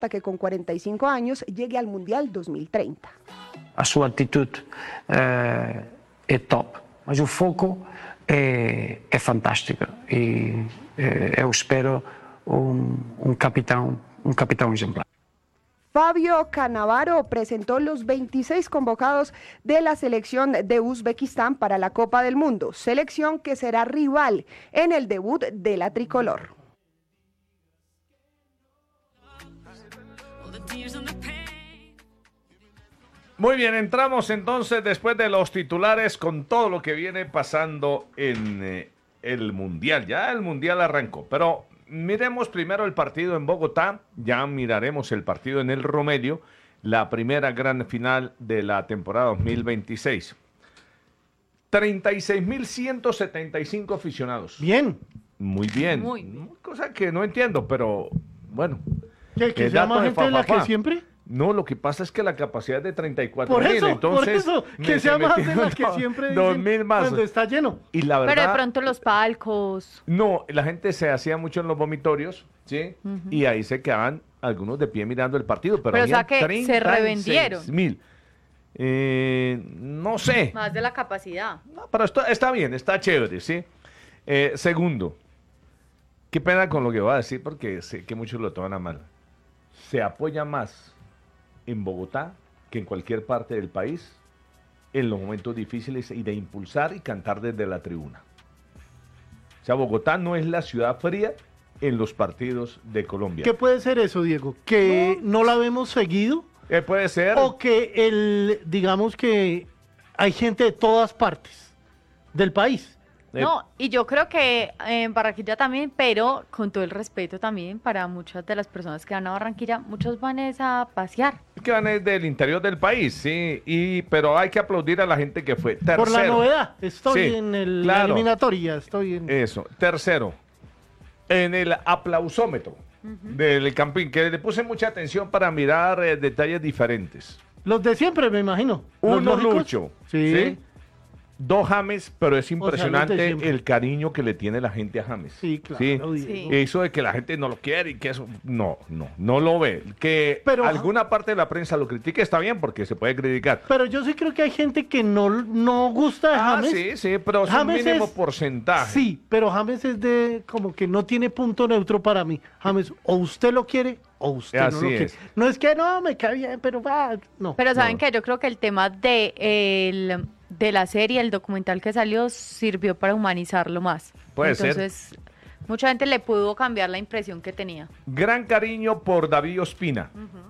hasta que con 45 años llegue al Mundial 2030. A sua atitude é top, mas o foco é fantástico e eu espero capitão exemplar. Fabio Cannavaro presentó los 26 convocados de la selección de Uzbekistán para la Copa del Mundo, selección que será rival en el debut de la tricolor. Muy bien, entramos entonces después de los titulares con todo lo que viene pasando en el Mundial. Ya el Mundial arrancó, pero miremos primero el partido en Bogotá, ya miraremos el partido en el Romelio, la primera gran final de la temporada 2026. 36.175 aficionados. Bien. Muy bien. Muy bien. Cosa que no entiendo, pero bueno. ¿Que sea más gente de la que siempre? No, lo que pasa es que la capacidad es de 34.000, por eso, entonces que sea más de la que siempre 2.000 más. Cuando está lleno. Y la verdad, pero de pronto los palcos. No, la gente se hacía mucho en los vomitorios, ¿sí? Y ahí se quedaban algunos de pie mirando el partido, pero o sea que se revendieron. 36.000. No sé. Más de la capacidad. No, pero esto está bien, está chévere, ¿sí? Segundo, qué pena con lo que voy a decir porque sé que muchos lo toman a mal. Se apoya más en Bogotá que en cualquier parte del país en los momentos difíciles y de impulsar y cantar desde la tribuna. O sea, Bogotá no es la ciudad fría en los partidos de Colombia. ¿Qué puede ser eso, Diego? ¿Que no la vemos seguido? Puede ser. O que digamos que hay gente de todas partes del país. No, y yo creo que en Barranquilla también, pero con todo el respeto también para muchas de las personas que van a Barranquilla, muchos van a pasear. Que van del interior del país, sí, pero hay que aplaudir a la gente que fue. Tercero. Por la novedad, estoy Sí, en claro. la eliminatoria, estoy en... Eso. Tercero, en el aplausómetro del Campín, que le puse mucha atención para mirar detalles diferentes. Los de siempre, me imagino. Los Uno, lógicos. Lucho. Sí. Dos, James, pero es impresionante siempre. el cariño que le tiene la gente a James. Sí, claro. Sí. Eso de que la gente no lo quiere y que eso, no lo ve. Que Pero- alguna parte de la prensa lo critique está bien porque se puede criticar. Pero yo sí creo que hay gente que no gusta de James. Sí, pero es un James mínimo es- porcentaje. Sí, pero James es de como que no tiene punto neutro para mí. James, o usted lo quiere o usted no Así lo quiere. es. No es que no, me cae bien, pero va, no. Pero ¿saben No. qué? Yo creo que el tema de la serie, el documental que salió, sirvió para humanizarlo más. Puede ser. Entonces, mucha gente le pudo cambiar la impresión que tenía. Gran cariño por David Ospina.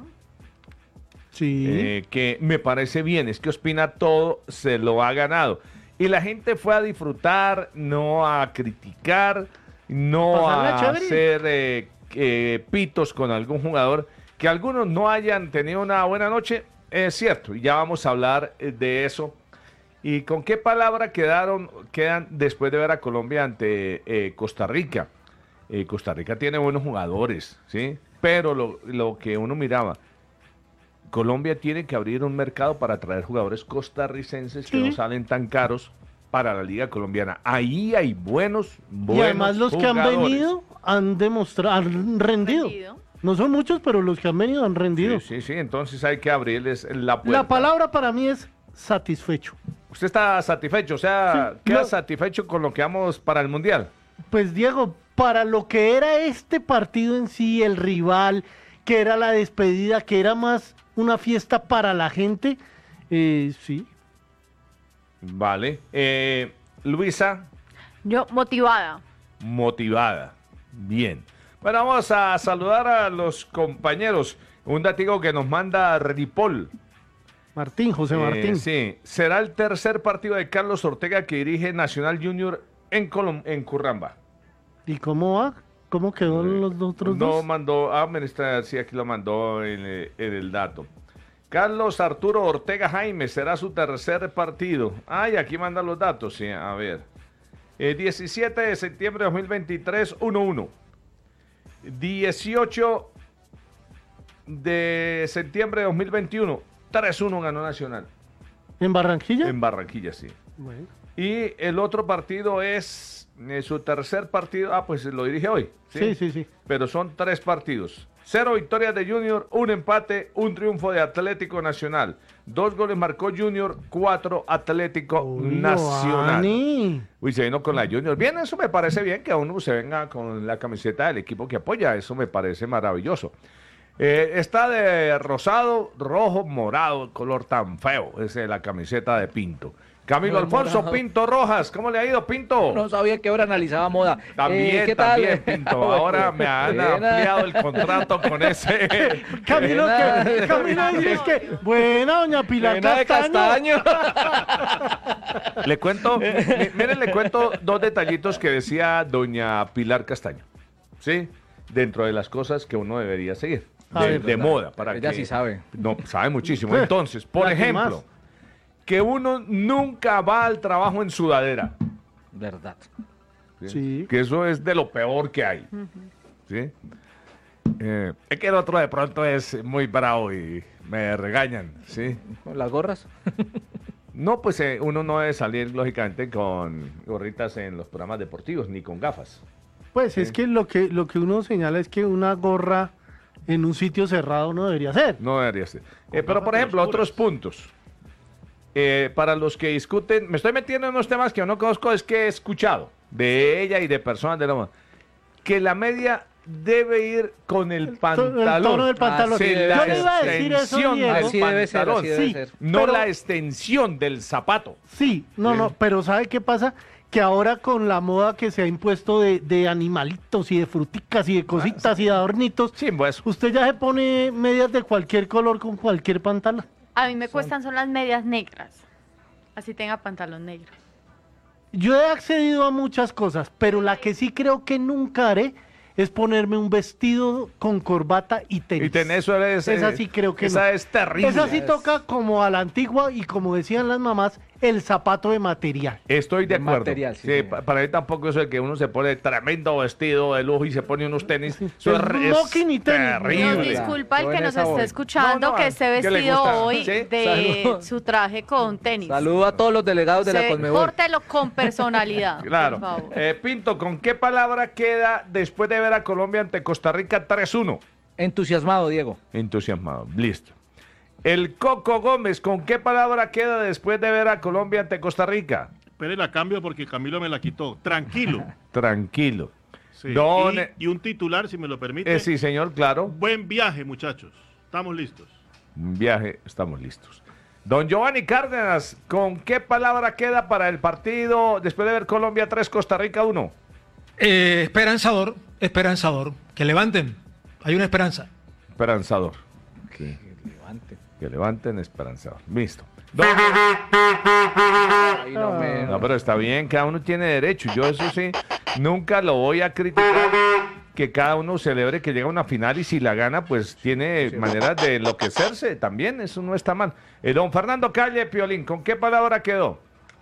Sí. Que me parece bien, es que Ospina todo se lo ha ganado. Y la gente fue a disfrutar, no a criticar, no Pasarla a chévere. hacer pitos con algún jugador. Que algunos no hayan tenido una buena noche, es cierto, y ya vamos a hablar de eso. ¿Y con qué palabra quedan después de ver a Colombia ante Costa Rica? Costa Rica tiene buenos jugadores, ¿sí? Pero lo que uno miraba, Colombia tiene que abrir un mercado para traer jugadores costarricenses que no salen tan caros para la liga colombiana. Ahí hay buenos Y además los que han jugadores. venido han demostrado, han rendido. No son muchos, pero los que han venido han rendido. Sí, entonces hay que abrirles la puerta. La palabra para mí es satisfecho. ¿Usted está satisfecho? O sea, Sí, ¿queda no. satisfecho con lo que vamos para el Mundial? Pues Diego, para lo que era este partido en sí, el rival, que era la despedida, que era más una fiesta para la gente, sí. Vale. Luisa, Yo, motivada. motivada. Bien. Bueno, vamos a saludar a los compañeros. Un datico que nos manda Ripoll. Martín, José Martín. Sí, será el tercer partido de Carlos Ortega que dirige Nacional Junior en Curramba. ¿Y cómo va? ¿Cómo quedó los otros No dos? mandó, sí, aquí lo mandó en el dato. Carlos Arturo Ortega Jaime será su tercer partido. Ay, aquí manda los datos, sí, a ver. 17 de septiembre de 2023, 1-1. 18 de septiembre de 2021, 3-1 ganó Nacional. ¿En Barranquilla? En Barranquilla, sí. Bueno. Y el otro partido es su tercer partido. Pues lo dirige hoy. Sí. Pero son 3 partidos. 0 victorias de Junior, 1 empate, 1 triunfo de Atlético Nacional. 2 goles marcó Junior, 4 Atlético Nacional. Giovanni. Uy, se vino con la Junior. Bien, eso me parece bien que a uno se venga con la camiseta del equipo que apoya. Eso me parece maravilloso. Está de rosado, rojo, morado, color tan feo. Esa es la camiseta de Pinto. Camilo Alfonso morado. Pinto Rojas, ¿cómo le ha ido, Pinto? No sabía que ahora analizaba moda. También, ¿Qué tal? también, Pinto. Ahora me han Buena. ampliado el contrato con ese. Camilo, Buena. Camilo dice que buena, doña Pilar Buena de Castaño. Le cuento, miren, le cuento 2 detallitos que decía doña Pilar Castaño. ¿Sí? Dentro de las cosas que uno debería seguir. De moda. Para Ella que, sí sabe. No, sabe muchísimo. Entonces, por La que ejemplo, más. que uno nunca va al trabajo en sudadera. Verdad. Sí. Que eso es de lo peor que hay. ¿Sí? Es que el otro de pronto es muy bravo y me regañan. ¿Sí? Las gorras. No, pues uno no debe salir, lógicamente, con gorritas en los programas deportivos, ni con gafas. Pues es que lo que uno señala es que una gorra en un sitio cerrado no debería ser. No debería ser. Pero, por ejemplo, otros puntos. Para los que discuten, me estoy metiendo en unos temas que yo no conozco, es que he escuchado de ella y de personas de la moda, que la media debe ir con el pantalón. El tono del pantalón. Sí, Yo la le iba a decir eso, extensión Diego. del Así debe ser, pantalón, así debe Sí. ser. no Pero- la extensión del zapato. Sí, no, pero ¿sabe qué pasa? Que ahora con la moda que se ha impuesto de animalitos y de fruticas y de cositas y de adornitos, Sí, pues. usted ya se pone medias de cualquier color con cualquier pantalón. A mí me cuestan son las medias negras. Así tenga pantalón negro. Yo he accedido a muchas cosas, pero la que sí creo que nunca haré es ponerme un vestido con corbata y tenis. Y tenés eso es. Esa sí creo que esa no. es terrible. Esa sí toca como a la antigua y como decían las mamás, el zapato de material. Estoy de De acuerdo. material, sí, Sí, señor. para mí tampoco eso de que uno se pone tremendo vestido de lujo y se pone unos tenis. Eso El es smoking y tenis. Nos terrible. disculpa el Yo que en nos esa esté voy. escuchando No, no, que esté ¿qué le vestido gusta? hoy ¿Sí? de Salud. su traje con tenis. Saludo a todos los delegados de la Conmebol. Córtelo con personalidad. Claro. Por favor. Pinto, ¿con qué palabra queda después de ver a Colombia ante Costa Rica 3-1? Entusiasmado, Diego. Entusiasmado. Listo. El Coco Gómez, ¿con qué palabra queda después de ver a Colombia ante Costa Rica? Espere la cambio porque Camilo me la quitó. Tranquilo. Tranquilo. Sí. Don- Y un titular, si me lo permite. Sí, señor, claro. Buen viaje, muchachos. Estamos listos. Un viaje, estamos listos. Don Giovanni Cárdenas, ¿con qué palabra queda para el partido después de ver Colombia 3, Costa Rica 1? Esperanzador, esperanzador. Que levanten. Hay una esperanza. Esperanzador. Sí. Que levanten esperanzador. Listo. Don- Ay, no me- No, pero está bien, cada uno tiene derecho. Yo eso sí, nunca lo voy a criticar. Que cada uno celebre que llega a una final y si la gana, pues tiene maneras de enloquecerse también. Eso no está mal. Don Fernando Calle, Piolín, ¿con qué palabra quedó?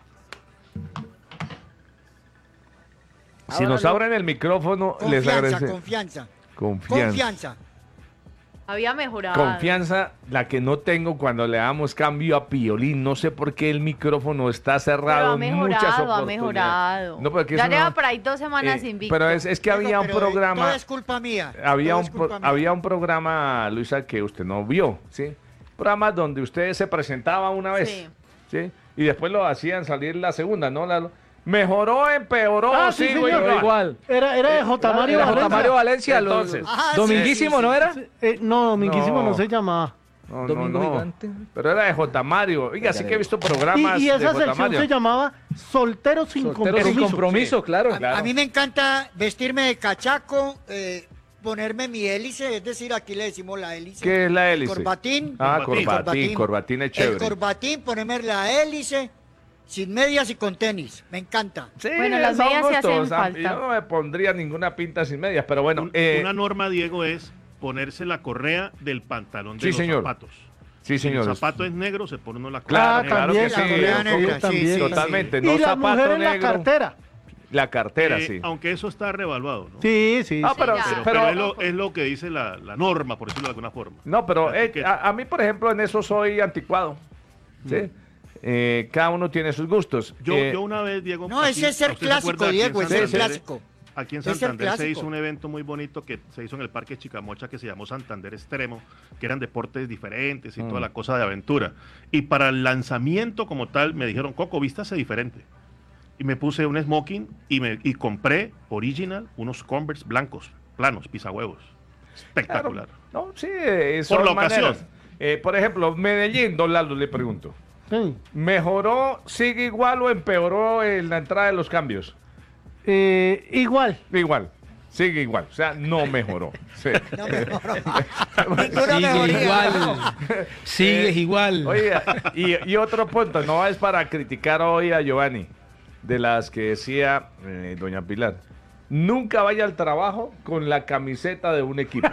Si nos abren el micrófono, les agradece. Confianza. Confianza. Había mejorado. Confianza, la que no tengo cuando le damos cambio a Piolín. No sé por qué el micrófono está cerrado Pero ha en muchas mejorado, oportunidades. ha mejorado. No, porque Ya eso lleva no- por ahí 2 semanas invicto. Pero es que había un programa. Todo es culpa mía. Había todo un, es culpa mía. había un programa, Luisa, que usted no vio, ¿sí? Programa donde usted se presentaba una vez, Sí. ¿sí? Y después lo hacían salir la segunda, ¿no? ¿Mejoró, empeoró? Ah, sí, güey, señor. Igual. Era de J. Mario Era J. Valencia. Mario Valencia. Entonces. Ah, Dominguísimo, sí, sí, ¿no sí. era? No, Dominguísimo No. no se llamaba. No, Domingo no. Gigante. Pero era de J. Mario. Oiga, sí que he visto programas Y esa de J. sección Mario. se llamaba Soltero sin Soltero compromiso. sin compromiso, claro. Claro. A mí me encanta vestirme de cachaco, ponerme mi hélice, es decir, aquí le decimos la hélice. ¿Qué es la hélice? Corbatín. Ah, Corbatín. corbatín es El chévere. corbatín, ponerme la hélice, sin medias y con tenis. Me encanta. Sí, Bueno, las son medias sí hacen gustos. falta. Yo no me pondría ninguna pinta sin medias, pero bueno. Una norma, Diego, es ponerse la correa del pantalón de Sí, los señor. zapatos. Sí, Si el señor. zapato es negro, se pone uno la Claro, correa claro negra. que la sí. correa negra, sí, también. sí, Totalmente. Y No la zapato mujer en la negro. cartera. La cartera, sí. Aunque eso está revaluado, ¿no? Sí, sí. Ah, sí. pero, ya. pero- Es lo que dice la norma, por decirlo de alguna forma. no, pero Así que- a mí, por ejemplo, en eso soy anticuado. ¿Sí? Cada uno tiene sus gustos. Yo una vez, Diego... No, aquí, ese es ser ¿usted se acuerda clásico, aquí en Diego, es Santander? ser clásico. Aquí en Es el Santander se clásico. hizo un evento muy bonito que se hizo en el Parque Chicamocha que se llamó Santander Extremo, que eran deportes diferentes y toda la cosa de aventura. Y para el lanzamiento como tal me dijeron, Coco, vístase diferente. Y me puse un smoking y compré original unos Converse blancos, planos, pisahuevos. Espectacular. No, sí, Por la son maneras. ocasión. Por ejemplo, Medellín, don Lalo, le pregunto. Sí. ¿Mejoró, sigue igual o empeoró en la entrada de los cambios? Igual. Igual, sigue igual, o sea, no mejoró. Sí. No mejoró. Sigue igual. Sigues igual. Oye, y otro punto, no es para criticar hoy a Giovanni, de las que decía doña Pilar. Nunca vaya al trabajo con la camiseta de un equipo.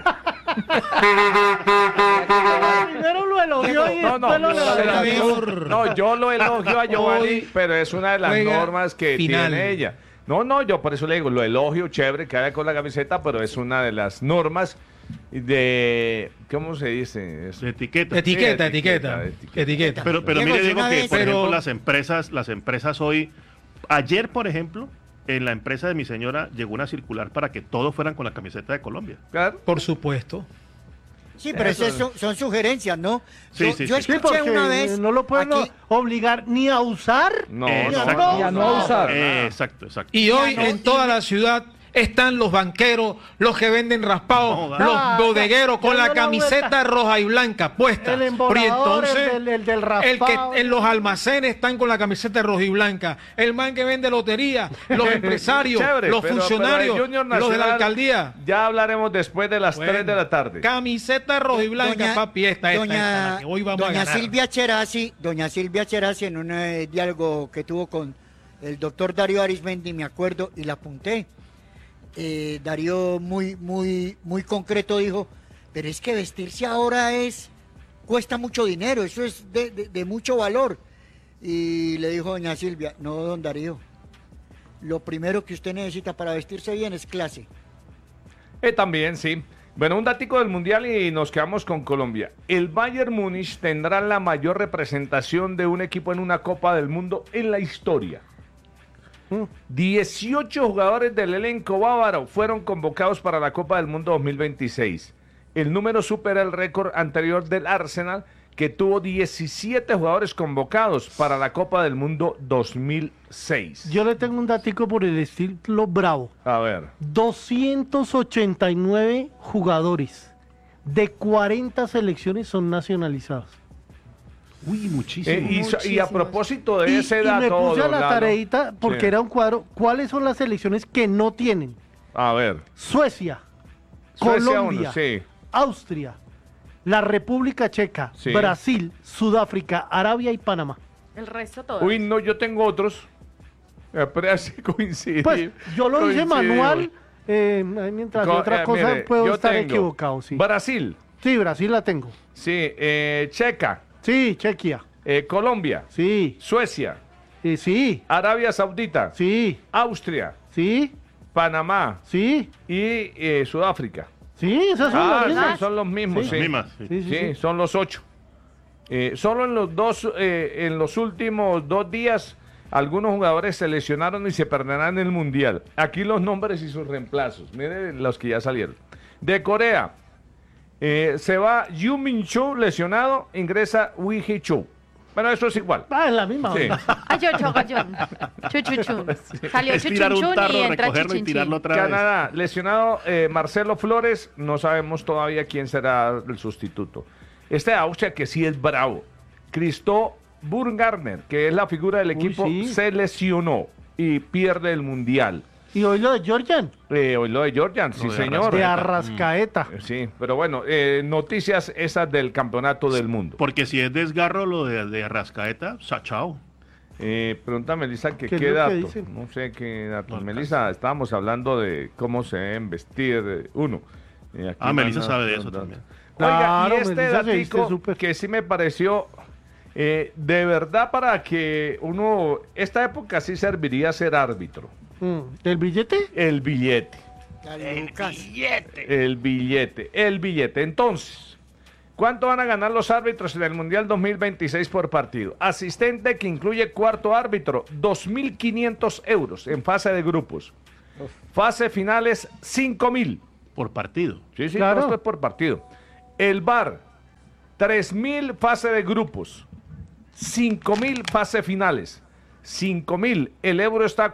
Primero lo elogió y No, después lo elogió. no, yo lo elogio a Giovanni, Hoy pero es una de las juega normas que final. tiene ella. No, yo por eso le digo, lo elogio, chévere, que haga con la camiseta, pero es una de las normas de, ¿cómo se dice? De etiqueta. Etiqueta. Etiqueta. Pero Diego, mire, si digo una que, vez- por Pero- ejemplo, las empresas hoy, ayer, por ejemplo, en la empresa de mi señora llegó una circular para que todos fueran con la camiseta de Colombia. Claro. Por supuesto. Sí, pero esas son sugerencias, ¿no? Sí, yo sí, yo sí. Sí, escuché porque una vez no lo pueden aquí- obligar ni a usar. No, Exacto. Ya no usar. Exacto. Y hoy Ya no, en toda y- la ciudad están los banqueros, los que venden raspados, No, los ah, bodegueros ya con la dio la camiseta vuelta. roja y blanca puesta. El Pero y embobador, entonces, el del el raspado. que en los almacenes están con la camiseta roja y blanca, el man que vende lotería, los empresarios, Chévere, los pero funcionarios, el Junior los de la Nacional, alcaldía. Ya hablaremos después de las 3 de la tarde. Camiseta roja y blanca, papi, esta, la que hoy vamos a doña ganar. Silvia Cherasi en un diálogo que tuvo con el doctor Darío Arismendi, me acuerdo, y la apunté. Darío muy concreto dijo, pero es que vestirse ahora cuesta mucho dinero, eso es de mucho valor. Y le dijo doña Silvia, no, don Darío, lo primero que usted necesita para vestirse bien es clase. También, sí. Bueno, un datico del Mundial y nos quedamos con Colombia. El Bayern Múnich tendrá la mayor representación de un equipo en una Copa del Mundo en la historia. 18 jugadores del elenco bávaro fueron convocados para la Copa del Mundo 2026. El número supera el récord anterior del Arsenal, que tuvo 17 jugadores convocados para la Copa del Mundo 2006. Yo le tengo un datico por el estilo Bravo. A ver. 289 jugadores de 40 selecciones son nacionalizados. Uy, muchísimo. Y a propósito de ese y dato, me puse a don la Lalo. tareita porque Sí. era un cuadro. ¿Cuáles son las selecciones que no tienen? A ver. Suecia, Suecia Colombia, uno, sí. Austria, la República Checa, Sí. Brasil, Sudáfrica, Arabia y Panamá. El resto todo. Uy, no, yo tengo otros. Pero así coincidimos. Pues yo lo hice Coincidimos. manual, mientras de otra cosa Mire, puedo yo estar tengo equivocado. Sí. Brasil, Sí, Brasil la tengo. sí, Checa, Sí, Chequia. Colombia, Sí, Suecia, sí, Arabia Saudita, sí, Austria, sí, Panamá sí, y Sudáfrica. sí, esas son las mismas. Sí, son los mismos, Sí. sí. Mismas, sí. Sí, sí, Sí, sí. son los 8. Solo en los últimos 2 días, algunos jugadores se lesionaron y se perderán el Mundial. Aquí los nombres y sus reemplazos. Miren los que ya salieron. De Corea, se va Yu Min-Cho lesionado, ingresa Wi Hee-Cho. Bueno, eso es igual. Ah, es la misma. Sí. Ay, yo, chogallón. Chuchuchun. Salió Es tirar un chuchunchun y tarro, entra recogerlo y chichinchín. tirarlo otra vez. Canadá, lesionado Marcelo Flores, no sabemos todavía quién será el sustituto. Este de Austria, que sí es bravo. Christoph Burgarner, que es la figura del equipo, sí. se lesionó y pierde el Mundial. Y hoy lo de Georgian, Hoy lo de Georgian, sí de señor. de Arrascaeta. Sí, pero bueno, noticias esas del campeonato del mundo. Porque si es desgarro lo de Arrascaeta, chao. Pregunta Melissa que ¿Qué es qué lo que dato. dicen? No sé qué dato. No Melissa, estábamos hablando de cómo se deben vestir uno. Aquí Melissa mandan sabe de los eso datos. también. Oiga, Claro, y este Melissa se viste datico súper. que sí me pareció de verdad para que uno, esta época sí serviría ser árbitro. ¿El billete? El billete. El billete. Entonces, ¿cuánto van a ganar los árbitros en el Mundial 2026 por partido? Asistente que incluye cuarto árbitro, 2.500 euros en fase de grupos. Fase finales, 5.000. Por partido. Sí, sí, Claro. todo esto es por partido. El VAR, 3.000 fase de grupos, 5.000 fase finales, 5.000. El euro está a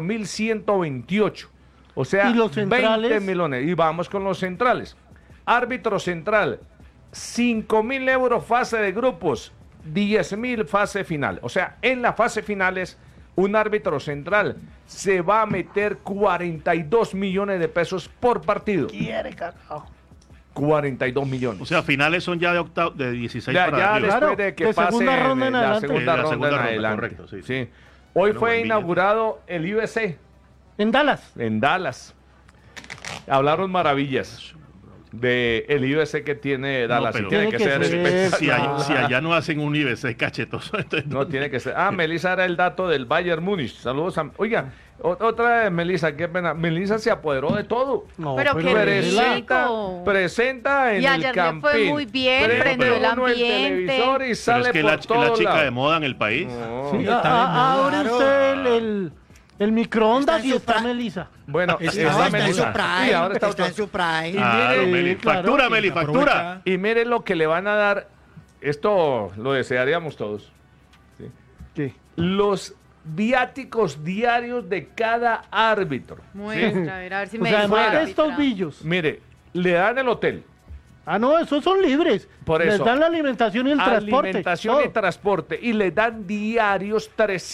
4.128. O sea, ¿Y los centrales? 20 millones. Y vamos con los centrales. Árbitro central, 5.000 euros fase de grupos, 10.000 fase final. O sea, en la fase finales, un árbitro central se va a meter 42 millones de pesos por partido. Quiere, carajo. 42 millones. O sea, finales son ya de octavo, de 16 ya, para ya arriba. después Claro, de que de pase segunda ronda en la adelante. segunda La ronda segunda en ronda, adelante. correcto, sí. Sí. Hoy Bueno, fue buen inaugurado el UFC En Dallas. en Dallas. Hablaron maravillas de el UFC que tiene Dallas. pero y tiene que ser tiene que ser. espectacular. Si allá no hacen un IBC cachetoso, entonces No tiene que ser. Ah, Melissa era el dato del Bayern Múnich. Saludos a. Oiga, otra de Melissa, qué pena. Melissa se apoderó de todo. No, Pero qué rico. Presenta en Y el ayer le campín. fue muy bien, Prende prendió el uno ambiente. televisor y pero sale es que por la todos chica lados. de moda en el país. No. Sí, está de moda. Abre Claro. usted el microondas Está en y su está pra- Melissa. Bueno, Está está Está en su Melissa. prime. Sí, ahora está Está en su prime. Claro, mire, Meli. claro. Factura, Meli, factura. Aprovecha. Y mire lo que le van a dar. Esto lo desearíamos todos. ¿Qué? Los viáticos diarios de cada árbitro. Muestra, a ver si O me sea, dijo además de árbitra. estos billos. Mire, le dan el hotel, Ah, no, esos son libres. Por Les eso. dan la alimentación y el transporte. alimentación y todo. transporte, y le dan diarios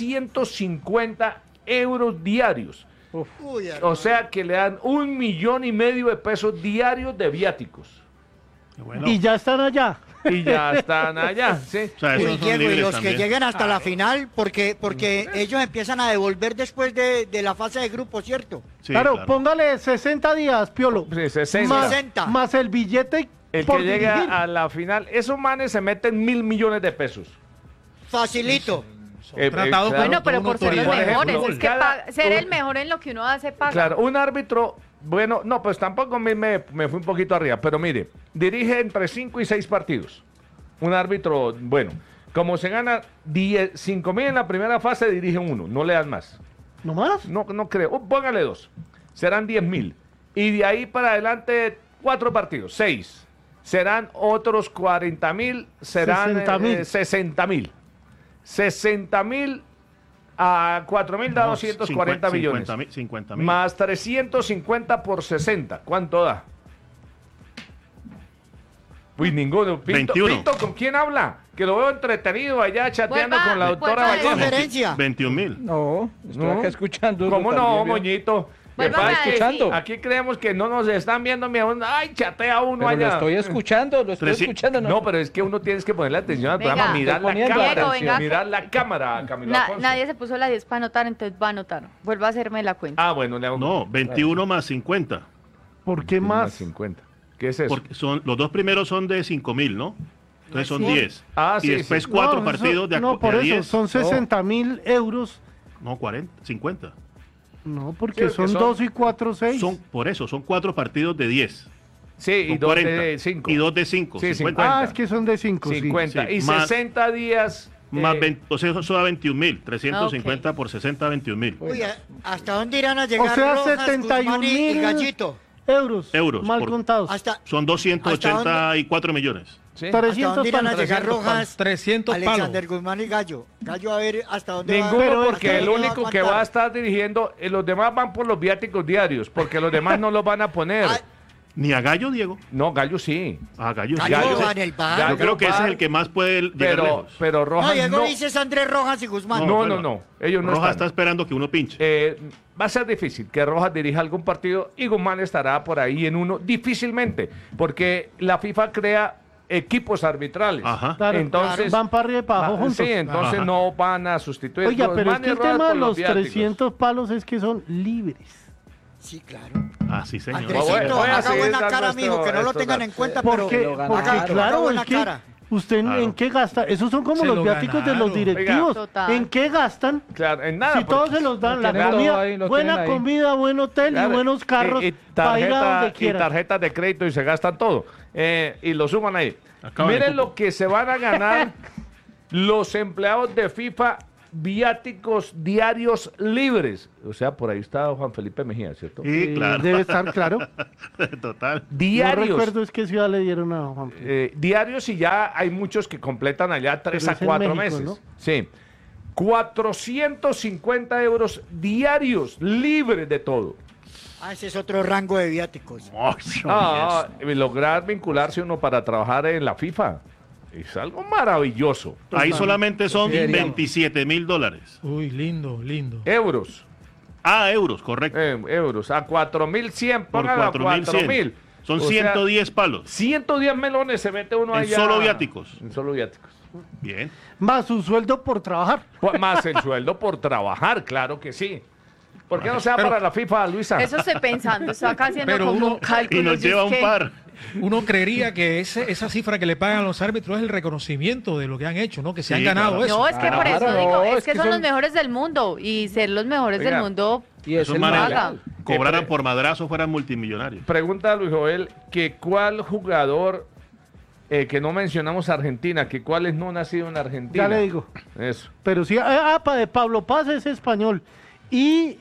350 euros diarios. Uy, O sea que le dan 1,5 millones de pesos diarios de viáticos. Bueno, Y ya están allá. Y ya están allá, ¿sí? o sea, Uy, esos son Diego, y libres los también. que lleguen hasta la final, porque ellos empiezan a devolver después de la fase de grupo, ¿cierto? Sí, claro, póngale 60 días, Piolo. Sí, 60. Más, 60. más el billete El por que llega dirigir. a la final, esos manes se meten 1,000 millones de pesos. Facilito. Tratado claro. Bueno, pero una por ser los autoridad. mejores. Por Es que ejemplo, ser el mejor en lo que uno hace paga. Claro, un árbitro, bueno, no, pues tampoco me fui un poquito arriba, pero mire, dirige entre 5 y 6 partidos. Un árbitro, bueno, como se gana 5,000 en la primera fase, dirige uno, no le dan más. ¿No más? No creo, póngale 2, serán 10,000. Y de ahí para adelante, 4 partidos, 6. Serán otros 40,000, serán 60,000. 60,000. 60,000 a 4,000 da No, 240 millones. 50,000. Más 350 por 60. ¿Cuánto da? Uy, ninguno. Pinto, 21. Pinto, ¿con quién habla? Que lo veo entretenido allá chateando Vuelva, con la doctora vuelva. Vallejo. Conferencia. 21,000. No, estoy No. acá escuchando. ¿Cómo no, moñito? ¿Qué Vuélvame pasa? a decir. escuchando. Aquí creemos que no nos están viendo. Ay, chatea uno Pero lo allá. estoy escuchando, lo estoy 300. escuchando. No, pero es que uno tienes que ponerle atención al Venga. programa, mirar Estoy la poniendo cámara. Diego, venga. Mirar la cámara, Camilo Alfonso. Nadie se puso la 10 para anotar, entonces va a anotar. Vuelva a hacerme la cuenta. Ah, bueno, le hago No, 21 más 50. ¿Por qué más? 50. ¿Qué es eso? Porque los dos primeros son de 5,000, ¿no? Entonces son 10. Ah, y sí, después sí. 4 No, partidos de No, por de eso, 10. son 60,000 euros. No, 40, 50. No, porque Sí, son son- 2 y 4, 6. Por eso, son 4 partidos de 10. Sí, y Son 2 40. de 5. Y 2 de 5. Sí, 50. Ah, es que son de 5, 50. Sí, Y más- 60 días. Más 20, o sea, eso da 21,000. 350 Ok. por 60, 21,000. Uy, ¿hasta dónde irán a llegar O sea, Rojas, 71 Guzmán y mil Gallito? Euros, mal por- contados. Hasta, Son 284 millones. Sí. ¿Hasta 300 dónde irán a palos. llegar Rojas, 300 palos. Alexander Guzmán y Gallo? Gallo, a ver hasta dónde va. Ninguno, Pero porque es que el ¿hasta dónde único que aguantar? va a estar dirigiendo, los demás van por los viáticos diarios, porque los demás no los van a poner. Ay, Ni a Gallo, Diego. No, Gallo sí. A Gallo, sí. Gallo Gallo- va en el bar. Gallo Yo creo que ese va- es el que más puede llegar Pero, lejos. pero No, Rojas Diego no. dices Andrés Rojas y Guzmán. No, bueno, no. Ellos no Rojas está están. esperando que uno pinche. Va a ser difícil que Rojas dirija algún partido y Guzmán estará por ahí en uno, difícilmente, porque la FIFA crea equipos arbitrales. Ajá. Claro, Entonces, van para arriba y para abajo juntos. Sí, entonces Ajá. no van a sustituir. Oiga, pero es Guzmán y que el Rojas tema de por los viáticos. 300 palos es que son libres. Sí, claro. Ah, sí, señor. Andresito, Voy a haga seguir buena dando cara, esto- amigo, que no lo estos tengan en datos. cuenta, pero Porque, lo porque ganaron. claro, buena es que cara. usted Claro. en qué gasta, esos son como Se los lo viáticos de los ganaron. directivos. Oiga. Total. ¿En qué gastan? Claro, en nada. Si todos porque- se los dan, Lo la tienen todo comida, ahí, lo buena tienen ahí. comida, buen hotel Claro, y buenos carros y para ir a donde y quieran. tarjetas de crédito y se gastan todo. Y lo suman ahí. Acaban el Miren cupo. lo que se van a ganar los empleados de FIFA viáticos diarios libres. O sea, por ahí está Juan Felipe Mejía, ¿cierto? Sí, claro. Debe estar claro. Total. No Diarios. recuerdo es qué ciudad le dieron a Juan Felipe. Diarios, y ya hay muchos que completan allá 3 Pero a es en 4 México, meses. ¿no? Sí. 450 euros diarios, libres de todo. Ese es otro rango de viáticos. Lograr vincularse uno para trabajar en la FIFA es algo maravilloso. Ahí solamente son Deberíamos. $27,000. Uy, lindo, lindo. Euros. Euros, correcto. Euros. A 4.100, Por póngalo a 4.100. 4.000. Son O sea, 110 palos. 110 melones se mete uno En allá. solo viáticos. En solo viáticos. Bien. Más su sueldo por trabajar. Más el sueldo por trabajar, claro que sí. ¿Por qué no se va Pero- para la FIFA, Luisa? Eso estoy pensando, estoy acá haciendo Pero como uno- un cálculo. Y nos yo lleva es un que- par. Uno creería que esa cifra que le pagan a los árbitros es el reconocimiento de lo que han hecho, ¿no? Que se Sí, han ganado claro. eso. No, es que por eso Claro, digo, no, es que son los son- mejores del mundo y ser los mejores Oiga, del mundo. Y es Esos el manes paga. cobraran por madrazo fueran multimillonarios. Pregunta a Luis Joel que cuál jugador que no mencionamos Argentina, que cuáles no han nacido en Argentina. Ya le digo. Eso. Pero sí, Pablo Paz es español. Y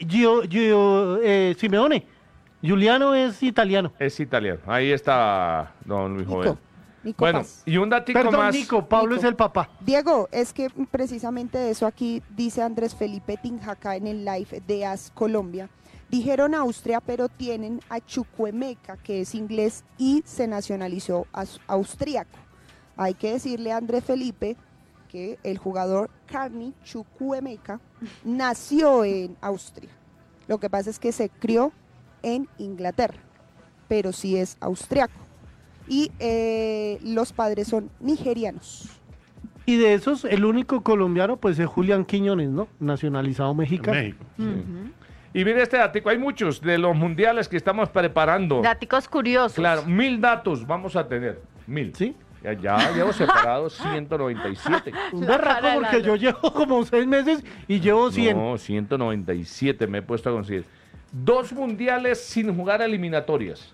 Simeone, Giuliano es italiano. Es italiano. Ahí está don Luis Joel. Nico Bueno, Paz. y un datico Perdón, más. Nico, Pablo Nico. es el papá. Diego, es que precisamente de eso aquí dice Andrés Felipe Tinjaca en el live de AS Colombia. Dijeron Austria, pero tienen a Chukwuemeka, que es inglés y se nacionalizó austriaco. Hay que decirle a Andrés Felipe que el jugador Carney Chukwuemeka nació en Austria. Lo que pasa es que se crió en Inglaterra, pero sí es austriaco. Y los padres son nigerianos. Y de esos, el único colombiano, pues es Julián Quiñones, ¿no? Nacionalizado En mexicano. México. Y mire este datico, hay muchos de los mundiales que estamos preparando. Daticos curiosos. Claro, 1000 datos vamos a tener. 1000. ¿Sí? Ya llevo separados 197. Un La berraco cara de porque Lalo. yo llevo como 6 meses y llevo 100. No, 197 me he puesto a conseguir. 2 mundiales sin jugar eliminatorias.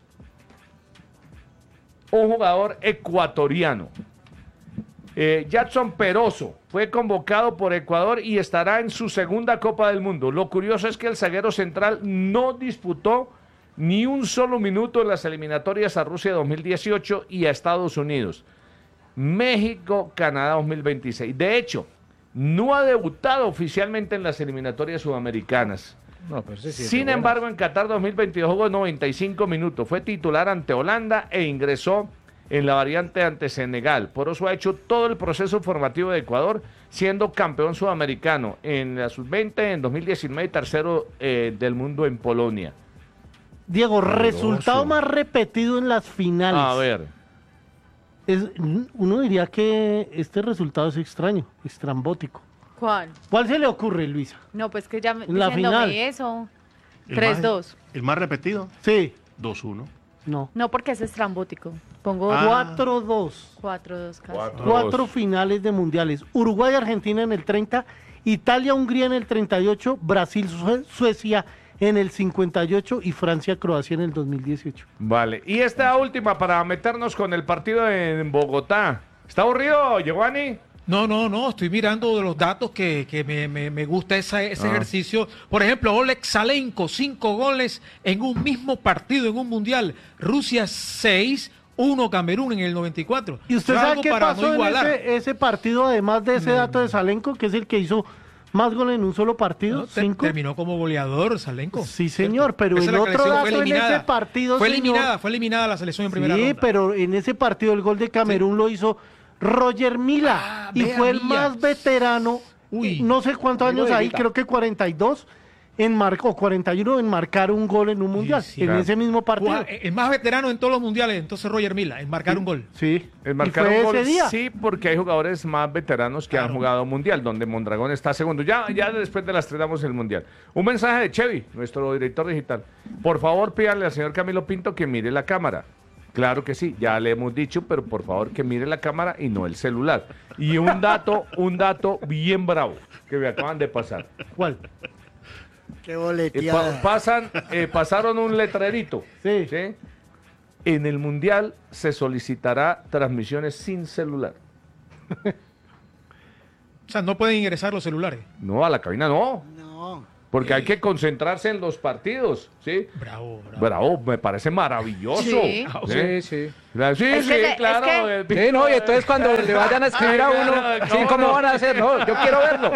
Un jugador ecuatoriano. Jackson Peroso fue convocado por Ecuador y estará en su segunda Copa del Mundo. Lo curioso es que el zaguero central no disputó ni un solo minuto en las eliminatorias a Rusia 2018 y a Estados Unidos. México, Canadá 2026. De hecho, no ha debutado oficialmente en las eliminatorias sudamericanas. No, pero ese sí es Sin de buenas. embargo, en Qatar 2022 jugó 95 minutos. Fue titular ante Holanda e ingresó en la variante ante Senegal. Por eso ha hecho todo el proceso formativo de Ecuador, siendo campeón sudamericano en la sub-20 en 2019 y tercero del mundo en Polonia. Diego, Poderoso. resultado más repetido en las finales. A ver, Uno diría que este resultado es extraño, estrambótico. ¿Cuál? ¿Cuál se le ocurre, Luisa? No, pues que ya me La diciéndome final. eso. El 3-2. El más repetido, Sí, 2-1. no. No, porque es estrambótico. Pongo Ah. 4-2. 4-2 casi. 4 finales de mundiales. Uruguay, Argentina en el 30, Italia, Hungría en el 38, Brasil, Suecia en el 58 y Francia, Croacia en el 2018. vale. Y esta última para meternos con el partido en Bogotá. ¿Está aburrido, Giovanni? No, estoy mirando de los datos que me gusta ese ejercicio. Por ejemplo, Oleg Salenko, 5 goles en un mismo partido, en un mundial. Rusia 6, 1 Camerún en el 94. ¿Y usted Eso es sabe algo qué para pasó no en igualar. ese partido, además de ese dato de Salenko, que es el que hizo más goles en un solo partido? No, 5. terminó como goleador Salenko. Sí, señor, pero Esa el es la otro selección, dato en ese partido, Fue señor, fue eliminada la selección en primera sí, ronda. pero en ese partido el gol de Camerún lo hizo Roger Mila y vea, fue el Milla. más veterano, Uy. no sé cuántos Amigo años de ahí, Mila. creo que 42 o 41 en marcar un gol en un mundial, sí. en Claro. ese mismo partido. El más veterano en todos los mundiales, entonces Roger Mila, en marcar un gol. Sí, El y marcar fue un gol, ese día. sí, porque hay jugadores más veteranos que han jugado mundial, donde Mondragón está segundo. Ya después de las 3 damos el mundial. Un mensaje de Chevy, nuestro director digital. Por favor, pídanle al señor Camilo Pinto que mire la cámara. Claro que sí, ya le hemos dicho, pero por favor que mire la cámara y no el celular. Y un dato bien bravo que me acaban de pasar. ¿Cuál? Qué boleteada. Pasaron un letrerito. Sí. ¿Sí? En el mundial se solicitará transmisiones sin celular. O sea, no pueden ingresar los celulares. No, a la cabina no. No. Porque hay que concentrarse en los partidos, ¿sí? Bravo. Bravo, me parece maravilloso. Sí. Sí. Sí, Es que claro. Sí, no, y entonces cuando le vayan a escribir a uno, sí, ¿cómo van a hacer? No, yo quiero verlo.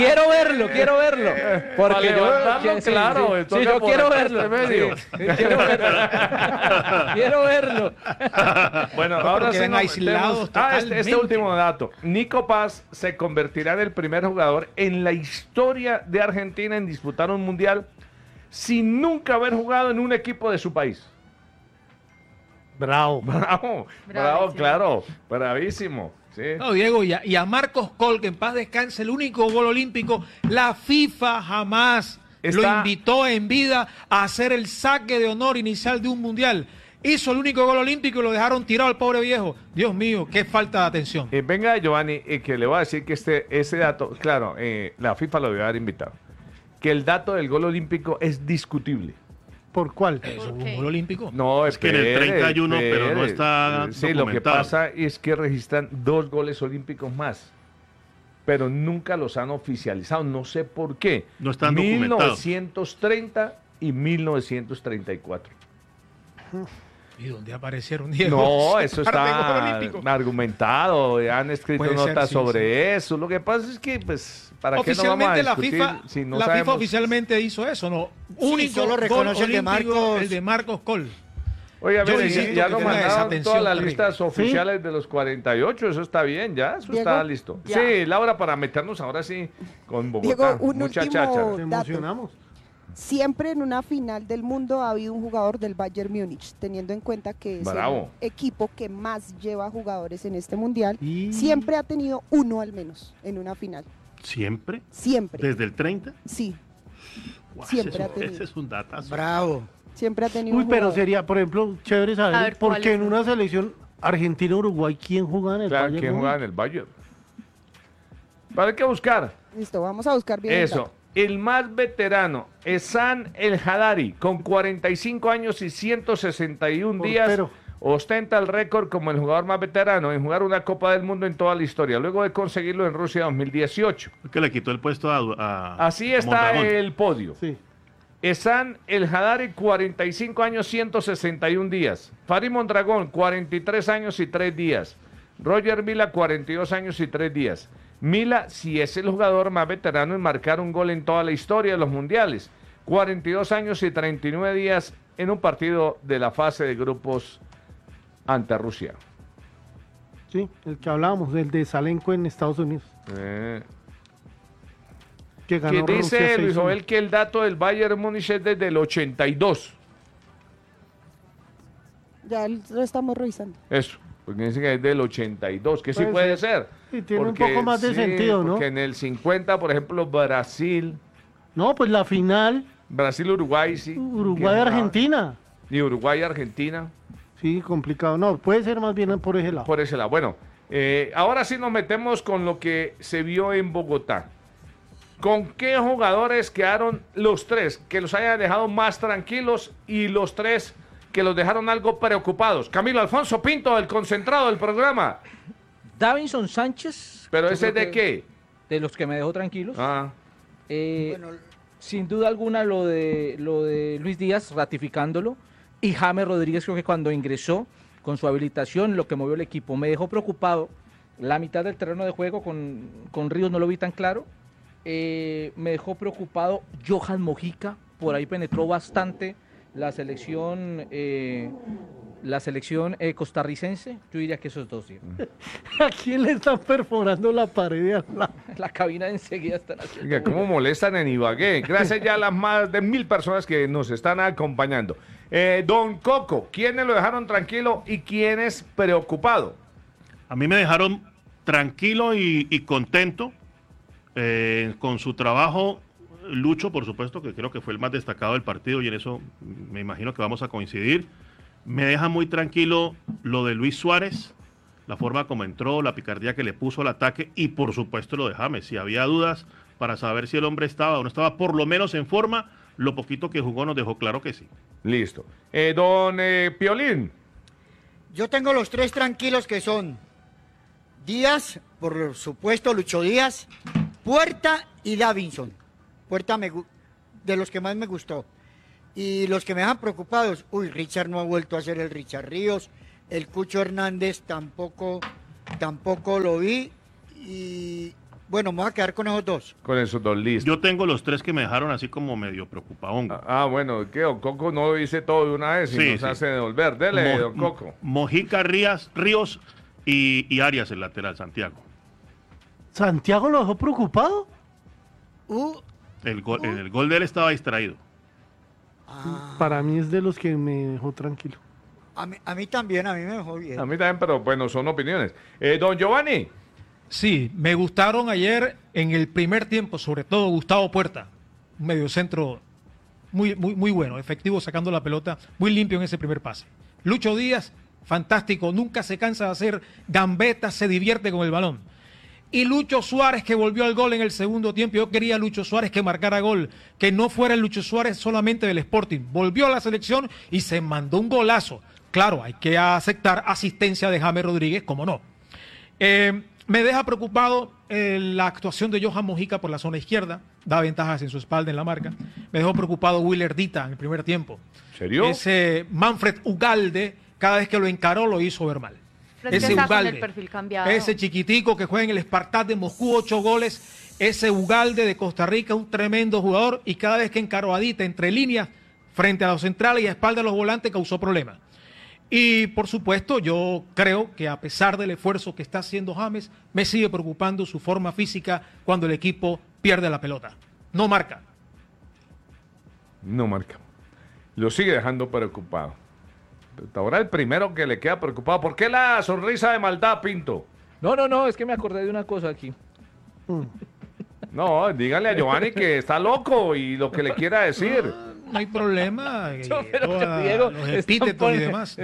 Porque Para yo, levantarlo, sí, claro, sí, toca yo por quiero acá verlo. este medio. Sí, quiero verlo. Quiero verlo. Bueno, No, ahora pero sí quedan nos aislados metemos. Este totalmente. último dato. Nico Paz se convertirá en el primer jugador en la historia de Argentina en disputar un mundial sin nunca haber jugado en un equipo de su país. Bravo. Bravo, Bravísimo. claro, bravísimo. Sí. No, Diego, y a Marcos Col, que en paz descanse, el único gol olímpico, la FIFA jamás lo Está- invitó en vida a hacer el saque de honor inicial de un mundial. Hizo el único gol olímpico y lo dejaron tirado al pobre viejo. Dios mío, qué falta de atención. Venga, Giovanni, que le voy a decir que ese dato, claro, la FIFA lo debe haber invitado, que el dato del gol olímpico es discutible. ¿Por cuál? ¿Eso ¿Por un qué? gol olímpico? No, Es que en el 30 hay uno, pero no está Sí, lo que documentado. pasa es que registran 2 goles olímpicos más, pero nunca los han oficializado. No sé por qué. No están documentados. 1930 y 1934. ¿Y dónde aparecieron, Diego? No, eso Parte de gol está olímpico. argumentado, han escrito Puede ser, notas sí, sobre eso. Lo que pasa es que, pues, ¿para qué no vamos a Oficialmente la discutir FIFA, si no la sabemos? FIFA oficialmente hizo eso, ¿no? Sí, Único solo gol reconoce el de olímpico, Marcos. el de Marcos Col. Oiga, Yo mire, insisto ya que nos tenga esa mandaron atención todas las terrible. listas oficiales de los 48, eso está bien, ya, eso Diego, está listo. ya. Sí, Laura, para meternos ahora sí con Bogotá. Diego, un Mucha último cháchara. Nos dato. emocionamos. Siempre en una final del mundo ha habido un jugador del Bayern Múnich, teniendo en cuenta que es Bravo. el equipo que más lleva jugadores en este mundial. Y- Siempre ha tenido uno al menos en una final. ¿Siempre? Siempre. ¿Desde el 30? Sí, Guau, Siempre ese, ha tenido. ese es un datazo. Bravo. siempre ha tenido Uy, un pero jugador. sería, por ejemplo, chévere A saber ver, por ¿cuál qué es? en una selección Argentina-Uruguay, ¿quién juega en el Claro, Bayern ¿quién Múnich? juega en el Bayern? Pero hay que buscar Listo, vamos a buscar bien el eso. dato. El más veterano, Ehsan El Hadari, con 45 años y 161 días, Portero. ostenta el récord como el jugador más veterano en jugar una Copa del Mundo en toda la historia, luego de conseguirlo en Rusia 2018. Que le quitó el puesto a Así está Mondragón. el podio. Sí. Ehsan El Hadari, 45 años, 161 días. Farid Mondragón, 43 años y 3 días. Roger Mila, 42 años y 3 días. Mila, si es el jugador más veterano en marcar un gol en toda la historia de los mundiales. 42 años y 39 días en un partido de la fase de grupos ante Rusia. Sí, el que hablábamos, del de Salenco en Estados Unidos. Que Que ganó Rusia dice Luis 6-1. Joel que el dato del Bayern Múnich es desde el 82. Ya lo estamos revisando. Eso, porque dice que es del 82, que sí Puede puede ser. Sí, tiene un poco más de sentido, ¿no? Porque en el 50, por ejemplo, Brasil, No, pues la final, Brasil-Uruguay, sí. Uruguay-Argentina. Y Uruguay-Argentina, Sí, complicado. No, puede ser más bien por ese lado. por ese lado. Bueno, ahora sí nos metemos con lo que se vio en Bogotá. ¿Con qué jugadores quedaron los tres que los hayan dejado más tranquilos y los tres que los dejaron algo preocupados? Camilo Alfonso Pinto, el concentrado del programa. Davinson Sánchez. ¿Pero yo ese creo de que qué? De los que me dejó tranquilos. Ah, Bueno, Sin duda alguna lo de Luis Díaz ratificándolo y James Rodríguez creo que cuando ingresó con su habilitación lo que movió el equipo me dejó preocupado. La mitad del terreno de juego con Ríos no lo vi tan claro. Me dejó preocupado Johan Mojica, por ahí penetró bastante la selección costarricense. Yo diría que esos dos, Diego. ¿A quién le están perforando la pared de al lado? La cabina enseguida están haciendo. oiga, cómo molestan en Ibagué. Gracias ya a las más de 1000 personas que nos están acompañando. Don Coco, ¿quiénes lo dejaron tranquilo y quiénes preocupado? A mí me dejaron tranquilo y contento con su trabajo. Lucho, por supuesto, que creo que fue el más destacado del partido y en eso me imagino que vamos a coincidir. Me deja muy tranquilo lo de Luis Suárez, la forma como entró, la picardía que le puso al ataque y por supuesto lo de James. Si había dudas para saber si el hombre estaba o no estaba por lo menos en forma, lo poquito que jugó nos dejó claro que sí. Listo. Don Piolín. yo tengo los tres tranquilos que son Díaz, por supuesto, Lucho Díaz, Puerta y Davinson. Puerta de los que más me gustó. Y los que me dejan preocupados, Richard no ha vuelto a ser el Richard Ríos, el Cucho Hernández tampoco lo vi, y bueno, me voy a quedar con esos dos. Con esos dos listos. Yo tengo los 3 que me dejaron así como medio preocupadón. Bueno, ¿qué? Don Coco no lo dice todo de una vez y nos hace devolver. Dele, Don Coco. Mojica, Ríos y Arias, el lateral, Santiago. ¿Santiago lo dejó preocupado? El gol de él estaba distraído. Para mí es de los que me dejó tranquilo. A mí también, a mí me dejó bien. A mí también, pero bueno, son opiniones. Don Giovanni. Sí, me gustaron ayer en el primer tiempo, sobre todo Gustavo Puerta, un mediocentro muy bueno, efectivo sacando la pelota, muy limpio en ese primer pase. Lucho Díaz, fantástico, nunca se cansa de hacer gambetas, se divierte con el balón. Y Lucho Suárez, que volvió al gol en el segundo tiempo. Yo quería a Lucho Suárez que marcara gol, que no fuera el Lucho Suárez solamente del Sporting. Volvió a la selección y se mandó un golazo. Claro, hay que aceptar asistencia de James Rodríguez, como no. Me deja preocupado la actuación de Johan Mojica por la zona izquierda. Da ventajas en su espalda en la marca. Me dejó preocupado Willer Dita en el primer tiempo. ¿En serio? Ese Manfred Ugalde, cada vez que lo encaró, lo hizo ver mal. Pero es que está con el perfil cambiado. Ese chiquitico que juega en el Spartak de Moscú, 8 goles. Ese Ugalde de Costa Rica, un tremendo jugador. Y cada vez que encaró a Dita entre líneas, frente a los centrales y a espalda de los volantes, causó problemas. Y por supuesto, yo creo que a pesar del esfuerzo que está haciendo James, me sigue preocupando su forma física cuando el equipo pierde la pelota. No marca. No marca. Lo sigue dejando preocupado. Ahora el primero que le queda preocupado. ¿Por qué la sonrisa de maldad, Pinto? No, es que me acordé de una cosa aquí. No, dígale a Giovanni que está loco y lo que le quiera decir. No hay problema. Diego, los epítetos y demás.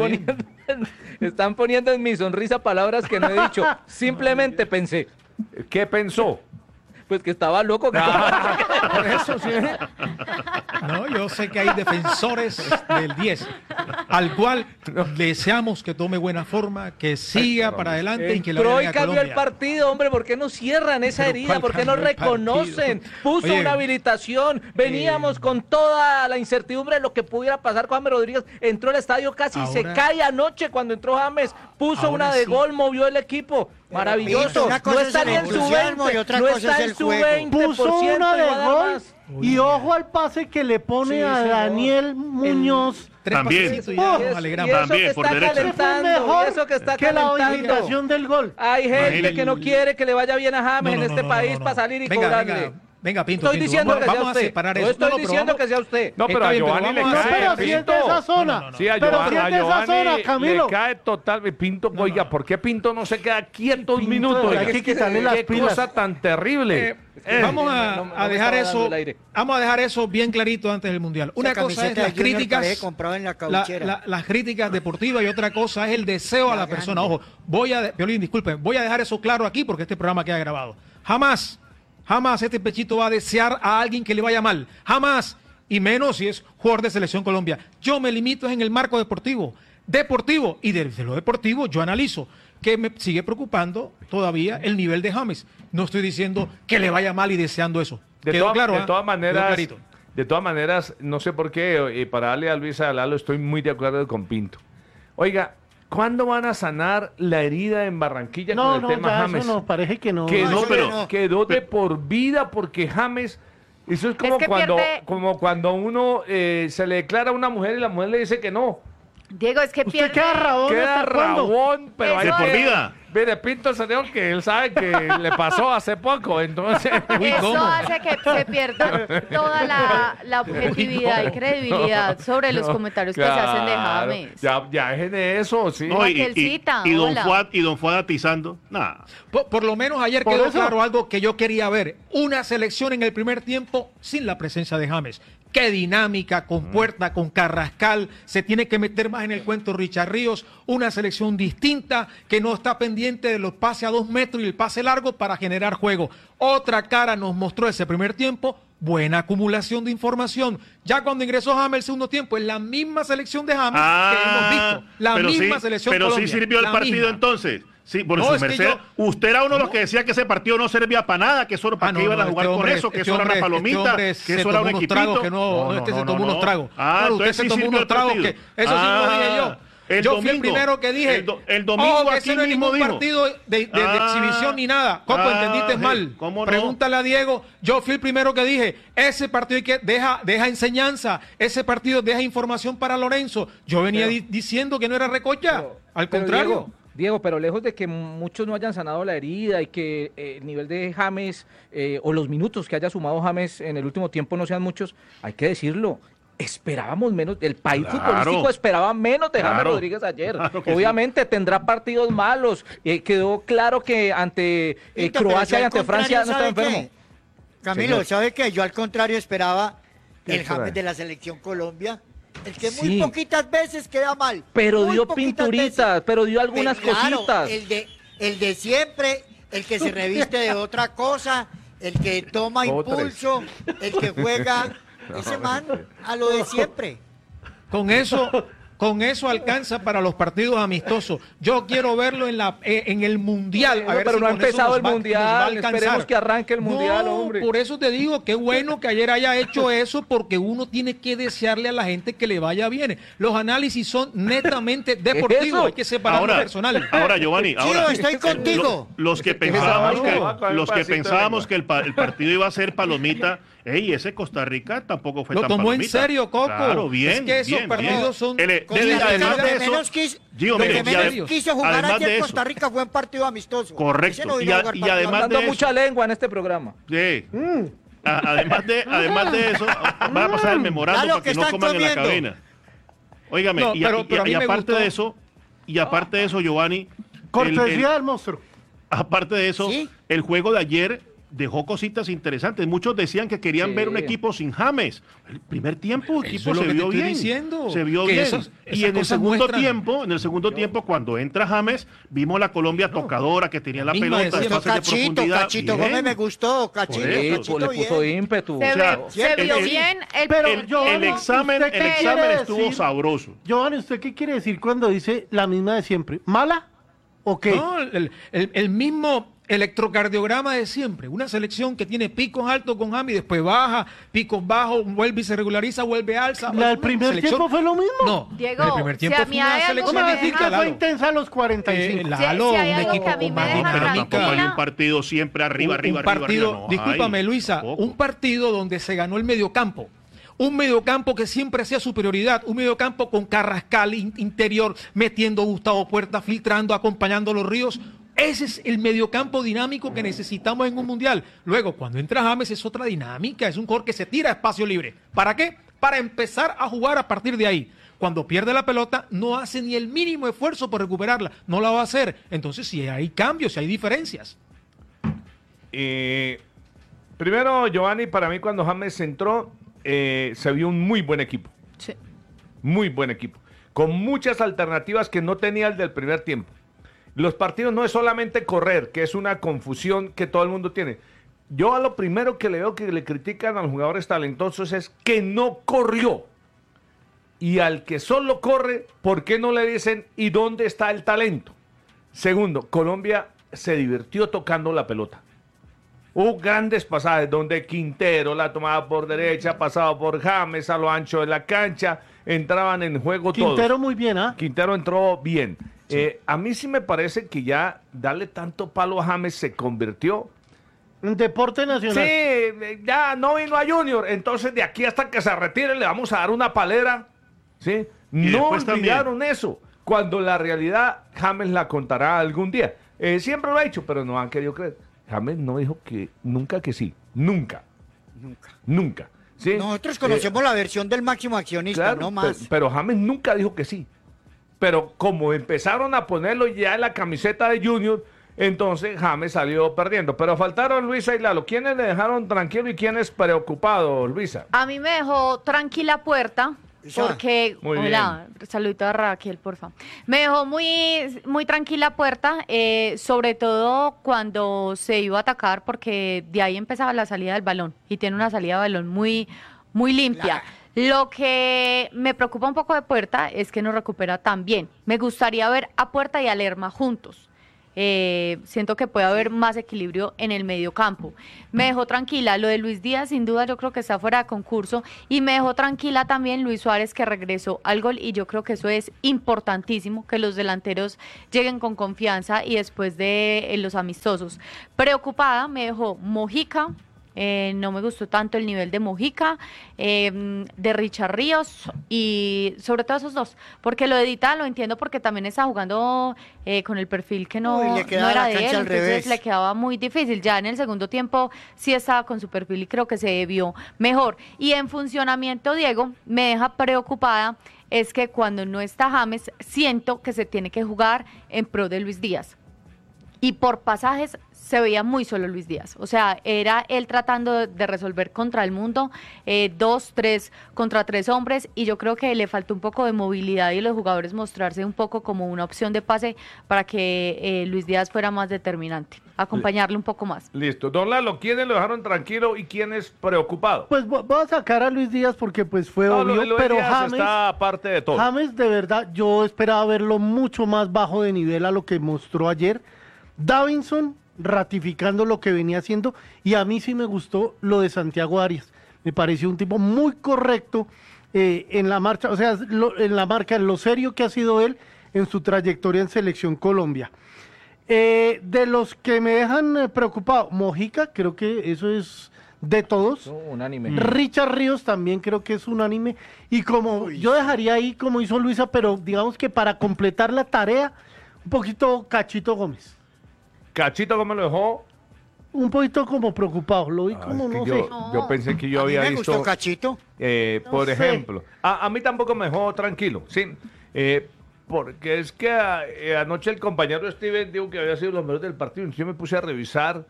Están poniendo en mi sonrisa palabras que no he dicho. Simplemente pensé. ¿Qué pensó? Pues que estaba loco. Por eso, sí. No, yo sé que hay defensores del 10, al cual deseamos que tome buena forma, que siga para adelante y que le vaya bien a cambió Colombia. El partido, hombre, ¿por qué no cierran esa herida? ¿Por qué no reconocen? Puso una habilitación, veníamos con toda la incertidumbre de lo que pudiera pasar con James Rodríguez, entró al estadio casi se cae anoche cuando entró James, puso una de gol, movió el equipo. Maravilloso, no está ni en su 20, no está en su 20%. Puso una de gol y ojo al pase que le pone a Daniel Muñoz. También, también por derecha. Y eso que está que la orientación del gol. Hay gente que no quiere que le vaya bien a James en este país para salir y cobrarle. Venga, Pinto, estoy diciendo que vamos sea a usted. separar No eso. estoy diciendo que sea usted. No, pero a Giovanni le cae. Pero si es de esa zona. Sí, a Giovanni le cae total. Pinto, oiga, ¿por qué Pinto no se queda quieto un minuto? Hay que quitarle las pilas. Qué cosa tan terrible. Vamos a dejar eso. Vamos a dejar eso bien clarito antes del Mundial. Una cosa es las críticas, las críticas deportivas y otra cosa es el deseo a la persona. Ojo, Piolín, disculpen, voy a dejar eso claro aquí porque este programa queda grabado. Jamás este pechito va a desear a alguien que le vaya mal. Jamás. Y menos si es jugador de Selección Colombia. Yo me limito en el marco deportivo. Y desde lo deportivo yo analizo que me sigue preocupando todavía el nivel de James. No estoy diciendo que le vaya mal y deseando eso. De todas maneras, no sé por qué, para darle a Luis Alalo estoy muy de acuerdo con Pinto. Oiga, ¿cuándo van a sanar la herida en Barranquilla con el tema James? No, parece que no. Quedó de por vida porque James... Eso es como como cuando uno se le declara a una mujer y la mujer le dice que no. Diego, es que pierde. Queda rabón, pero de por vida. Mire, Pinto se dijo que él sabe que le pasó hace poco, entonces... Eso hace que se pierda toda la objetividad y credibilidad sobre los comentarios que se hacen de James. Ya dejen de eso, sí. No, y Don Fuad atizando, nada. Por lo menos ayer quedó claro algo que yo quería ver. Una selección en el primer tiempo sin la presencia de James. Qué dinámica, con Puerta, con Carrascal, se tiene que meter más en el cuento Richard Ríos, una selección distinta que no está pendiente de los pases a 2 metros y el pase largo para generar juego. Otra cara nos mostró ese primer tiempo, buena acumulación de información. Ya cuando ingresó James el segundo tiempo, es la misma selección de James que hemos visto, la misma selección Pero Colombia, sí sirvió el partido entonces. Sí, por No, su es que merced. Usted era uno de los que decía que ese partido no servía para nada, que eso para qué iban a jugar con eso, que eso era una palomita, que eso era un equipito. Se tomó unos tragos. Ah, Bueno, usted se tomó unos tragos que eso sí lo dije yo. Yo fui el primero que dije, el domingo ojo, que aquí ese no es mismo ningún dijo. partido de exhibición ni nada. Coco, entendiste mal. ¿Cómo no? Pregúntale a Diego. Yo fui el primero que dije, ese partido hay que deja enseñanza, ese partido deja información para Lorenzo. Yo venía diciendo que no era recocha, al contrario. Diego, pero lejos de que muchos no hayan sanado la herida y que el nivel de James o los minutos que haya sumado James en el último tiempo no sean muchos, hay que decirlo. Esperábamos menos, el país futbolístico esperaba menos de James Rodríguez ayer. Obviamente tendrá partidos malos. Quedó claro que ante Croacia y ante Francia no estaba enfermo. Camilo, ¿sabe qué? Yo al contrario esperaba el James de la selección Colombia. El que muy poquitas veces queda mal. Pero dio pinturitas, pero dio algunas cositas. El de siempre, el que se reviste de otra cosa, el que toma impulso, el que juega. Ese man, a lo de siempre. Con eso alcanza para los partidos amistosos. Yo quiero verlo en el Mundial. A ver pero si no ha con eso empezado el nos va a Mundial. alcanzar. Esperemos que arranque el Mundial, hombre. Por eso te digo, qué bueno que ayer haya hecho eso, porque uno tiene que desearle a la gente que le vaya bien. Los análisis son netamente deportivos. Hay que separar lo personal. Ahora, Giovanni, estoy contigo. Los que pensábamos que el partido iba a ser palomita. Ey, ese Costa Rica tampoco fue lo tan tomó palomita. En serio, Coco. Claro, bien. Es que esos partidos son. Además de eso, quiso jugar ayer Costa Rica fue un partido amistoso. Correcto. No y además de eso, mucha lengua en este programa. Sí. Además de eso, va a pasar el memorando para que no coman en la cabina. Óigame, y aparte de eso, Giovanni. Cortesía del monstruo. Aparte de eso, el juego de ayer dejó cositas interesantes. Muchos decían que querían ver un equipo sin James. El primer tiempo el equipo se vio bien. Se vio bien. Y en el segundo tiempo, cuando entra James, vimos la Colombia tocadora, que tenía la pelota, Cachito Gómez me gustó, Cachito le puso ímpetu. Se vio bien. El examen estuvo sabroso. Giovanni, ¿usted qué quiere decir cuando dice la misma de siempre? ¿Mala o qué? No, el mismo electrocardiograma de siempre. Una selección que tiene picos altos con James, después baja, picos bajos, vuelve y se regulariza, vuelve alza. ¿La del primer tiempo fue lo mismo? No, Diego, el primer tiempo fue una selección. ¿Cómo decir que fue intensa a los 45? Lalo, un equipo con más dinámica. Tampoco hay un partido siempre arriba. Discúlpame, Luisa, un partido donde se ganó el mediocampo. Un mediocampo que siempre hacía superioridad, un mediocampo con Carrascal interior, metiendo Gustavo Puerta, filtrando, acompañando a los Ríos. Ese es el mediocampo dinámico que necesitamos en un mundial. Luego, cuando entra James es otra dinámica, es un jugador que se tira a espacio libre. ¿Para qué? Para empezar a jugar a partir de ahí. Cuando pierde la pelota, no hace ni el mínimo esfuerzo por recuperarla. No la va a hacer. Entonces, si hay cambios, si hay diferencias. Primero, Giovanni, para mí cuando James entró, se vio un muy buen equipo. Sí. Muy buen equipo. Con muchas alternativas que no tenía el del primer tiempo. Los partidos no es solamente correr, que es una confusión que todo el mundo tiene. Yo a lo primero que le veo que le critican a los jugadores talentosos es que no corrió. Y al que solo corre, ¿por qué no le dicen y dónde está el talento? Segundo, Colombia se divirtió tocando la pelota. Hubo grandes pasajes donde Quintero la tomaba por derecha, pasaba por James a lo ancho de la cancha, entraban en juego todos. Quintero muy bien, ¿ah? Quintero entró bien. Sí. A mí sí me parece que ya darle tanto palo a James se convirtió en deporte nacional. Sí, ya no vino a Junior, entonces de aquí hasta que se retire le vamos a dar una palera. ¿Sí? No olvidaron eso, cuando la realidad James la contará algún día. Siempre lo ha dicho, pero no han querido creer. James no dijo que nunca que sí, nunca. ¿Sí? Nosotros conocemos la versión del máximo accionista, claro, no más. Pero James nunca dijo que sí. Pero como empezaron a ponerlo ya en la camiseta de Junior, entonces James salió perdiendo. Pero faltaron Luisa y Lalo. ¿Quiénes le dejaron tranquilo y quiénes preocupado, Luisa? A mí me dejó tranquila Puerta. Porque, hola, saludito a Raquel, porfa. Me dejó muy tranquila Puerta, sobre todo cuando se iba a atacar, porque de ahí empezaba la salida del balón y tiene una salida de balón muy limpia. Lo que me preocupa un poco de Puerta es que no recupera tan bien. Me gustaría ver a Puerta y a Lerma juntos. Siento que puede haber más equilibrio en el medio campo. Me dejó tranquila lo de Luis Díaz, sin duda yo creo que está fuera de concurso, y me dejó tranquila también Luis Suárez, que regresó al gol, y yo creo que eso es importantísimo, que los delanteros lleguen con confianza y después de los amistosos. Preocupada me dejó Mojica. No me gustó tanto el nivel de Mojica, de Richard Ríos, y sobre todo esos dos, porque lo de Dita lo entiendo, porque también está jugando con el perfil que no era de él, entonces le quedaba muy difícil. Ya en el segundo tiempo sí estaba con su perfil y creo que se vio mejor. Y en funcionamiento, Diego, me deja preocupada, es que cuando no está James, siento que se tiene que jugar en pro de Luis Díaz. Y por pasajes se veía muy solo Luis Díaz. O sea, era él tratando de resolver contra el mundo, 2, 3 contra 3 hombres, y yo creo que le faltó un poco de movilidad y los jugadores mostrarse un poco como una opción de pase para que Luis Díaz fuera más determinante, acompañarle un poco más. Listo. Don Lalo, ¿quiénes lo dejaron tranquilo y quiénes preocupado? Pues voy a sacar a Luis Díaz porque pues fue obvio, lo pero Díaz James está aparte de todo. James, de verdad, yo esperaba verlo mucho más bajo de nivel a lo que mostró ayer. Davinson ratificando lo que venía haciendo, y a mí sí me gustó lo de Santiago Arias. Me pareció un tipo muy correcto en la marcha, o sea, en la marca, en lo serio que ha sido él en su trayectoria en Selección Colombia. De los que me dejan preocupado, Mojica, creo que eso es de todos. Unánime. Richard Ríos también creo que es unánime. Y como yo dejaría ahí, como hizo Luisa, pero digamos que para completar la tarea, un poquito Cachito Gómez. Cachito, ¿cómo lo dejó? Un poquito como preocupado, lo vi como no sé. Yo pensé que yo había me visto. gustó Cachito. Por sé. ejemplo, a mí tampoco me dejó tranquilo, sí. Porque es que anoche el compañero Steven dijo que había sido los mejores del partido. Yo me puse a revisar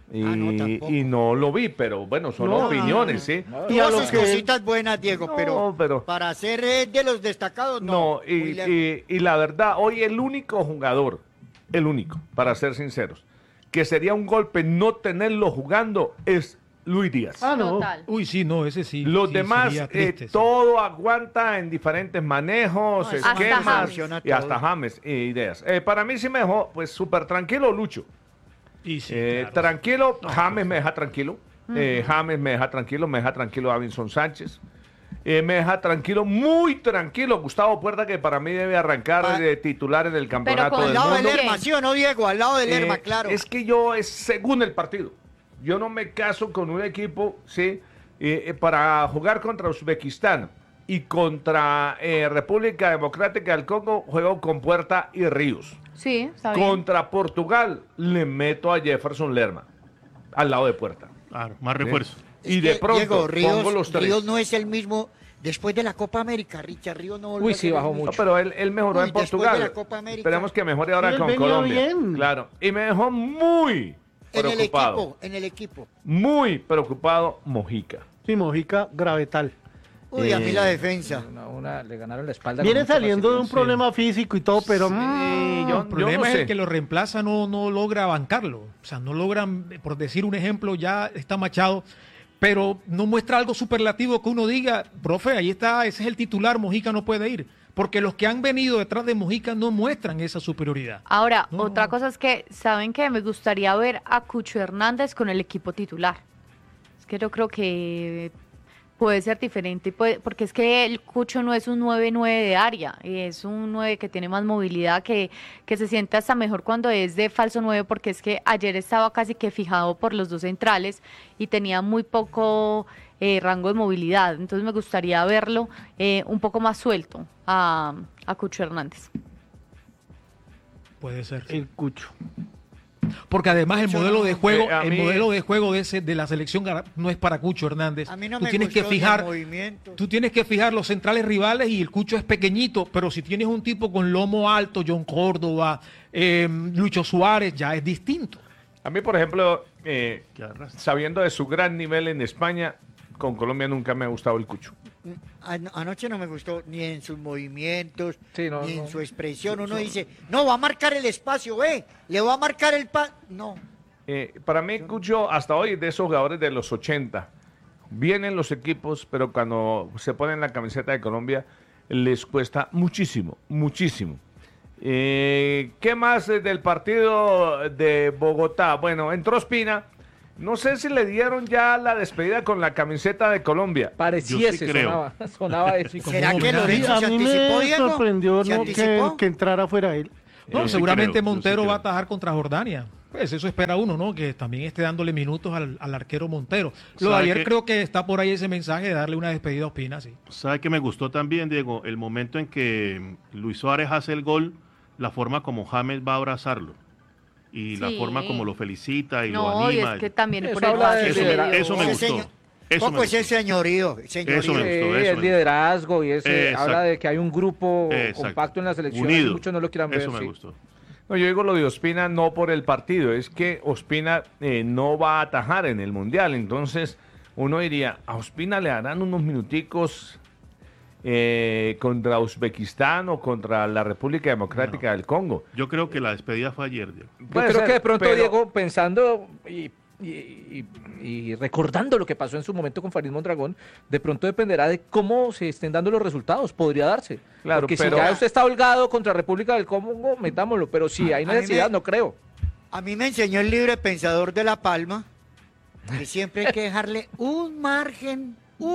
y no lo vi, pero bueno, son opiniones, ¿sí? Y a sus cositas buenas, Diego, pero para ser de los destacados, no. Y la verdad, hoy el único jugador, para ser sinceros, que sería un golpe no tenerlo jugando es Luis Díaz. No. Total. Uy, sí, no, ese sí. Los sí, demás, sería triste, sí. todo aguanta en diferentes manejos, hasta esquemas, James. y hasta James, ideas. Para mí sí me dejó, pues, súper tranquilo Lucho. Y sí, claro. Tranquilo, James me deja tranquilo. James me deja tranquilo Davinson Sánchez. Me deja tranquilo, muy tranquilo Gustavo Puerta, que para mí debe arrancar de titular en el campeonato del al lado mundo. del Lerma, ¿sí o no, Diego? Al lado del Lerma, claro. Es que es según el partido. Yo no me caso con un equipo, ¿sí? Para jugar contra Uzbekistán y contra República Democrática del Congo, juego con Puerta y Ríos. Sí, está bien. Contra Portugal le meto a Jefferson Lerma al lado de Puerta. Claro, más refuerzo. Y de pronto Diego, pongo los tres. Ríos no es el mismo después de la Copa América, Richard Ríos no volvió Uy, a sí, ser el bajó mismo. mucho. No, pero él mejoró en después Portugal. de la Copa América. Esperemos que mejore ahora Sí, él con venía Colombia. bien. Claro. Y me dejó muy preocupado. En el equipo. Muy preocupado Mojica. Sí, Mojica, gravetal. Uy, a mí la defensa. Le ganaron la espalda. Viene con mucha saliendo de un facilidad. problema físico y todo, pero El problema no es sé. el que lo reemplaza no logra bancarlo. O sea, no logran, por decir un ejemplo, ya está Machado, pero no muestra algo superlativo que uno diga, profe, ahí está, ese es el titular, Mojica no puede ir. Porque los que han venido detrás de Mojica no muestran esa superioridad. Ahora, otra cosa es que, ¿saben qué? Me gustaría ver a Cucho Hernández con el equipo titular. Es que yo creo que puede ser diferente, porque es que el Cucho no es un 9-9 de área, es un 9 que tiene más movilidad, que se siente hasta mejor cuando es de falso 9, porque es que ayer estaba casi que fijado por los dos centrales y tenía muy poco rango de movilidad, entonces me gustaría verlo un poco más suelto a Cucho Hernández. Puede ser. el Cucho. Porque además el modelo de juego, a mí- el modelo de juego de la selección no es para Cucho Hernández. A mí no Tú me tienes gustó que ni el fijar, movimiento. tú tienes que fijar los centrales rivales y el Cucho es pequeñito, pero si tienes un tipo con lomo alto, John Córdoba, Lucho Suárez, ya es distinto. A mí, por ejemplo, sabiendo de su gran nivel en España, con Colombia nunca me ha gustado el Cucho. Anoche no me gustó ni en sus movimientos, Sí, no, ni en no. su expresión. Uno dice, no, va a marcar el espacio, le va a marcar el No. Para mí, Cucho, hasta hoy, de esos jugadores de los 80, vienen los equipos, pero cuando se ponen la camiseta de Colombia, les cuesta muchísimo, muchísimo. ¿Qué más del partido de Bogotá? Bueno, entró Ospina. No sé si le dieron ya la despedida con la camiseta de Colombia. Pareciese, sonaba eso. ¿Será que Lorenzo A se mí anticipó, me Diego? sorprendió ¿Se ¿no? anticipó? que entrara fuera él. No, Yo sí seguramente creo, yo sí Montero creo. va a atajar contra Jordania. Pues eso espera uno, ¿no? Que también esté dándole minutos al arquero Montero. Lo de ¿Sabe ayer qué? creo que está por ahí ese mensaje de darle una despedida a Ospina, sí. ¿Sabe que me gustó también, Diego? El momento en que Luis Suárez hace el gol, la forma como James va a abrazarlo. Y la Sí. forma como lo felicita y lo No, y anima. es que también Eso por el habla pase de Eso que le me, dio. eso me Ese gustó. señor- Eso Coco me es el gustó. señorío. Eso me gustó. el liderazgo y ese Exacto. habla de que hay un grupo Exacto. compacto en la selección. Unido. Muchos no lo quieran ver. Eso me sí. gustó. No, yo digo lo de Ospina no por el partido, es que Ospina no va a atajar en el Mundial. Entonces, uno diría, a Ospina le darán unos minuticos contra Uzbekistán o contra la República Democrática del Congo. Yo creo que la despedida fue ayer, Diego. Yo Puede creo ser, que de pronto, pero- Diego, pensando y recordando lo que pasó en su momento con Farid Mondragón, de pronto dependerá de cómo se estén dando los resultados. Podría darse. Claro, Porque pero- si ya usted está holgado contra República del Congo, metámoslo. Pero si hay A mí necesidad, me- no creo. A mí me enseñó el libre pensador de La Palma que siempre hay que dejarle un margen,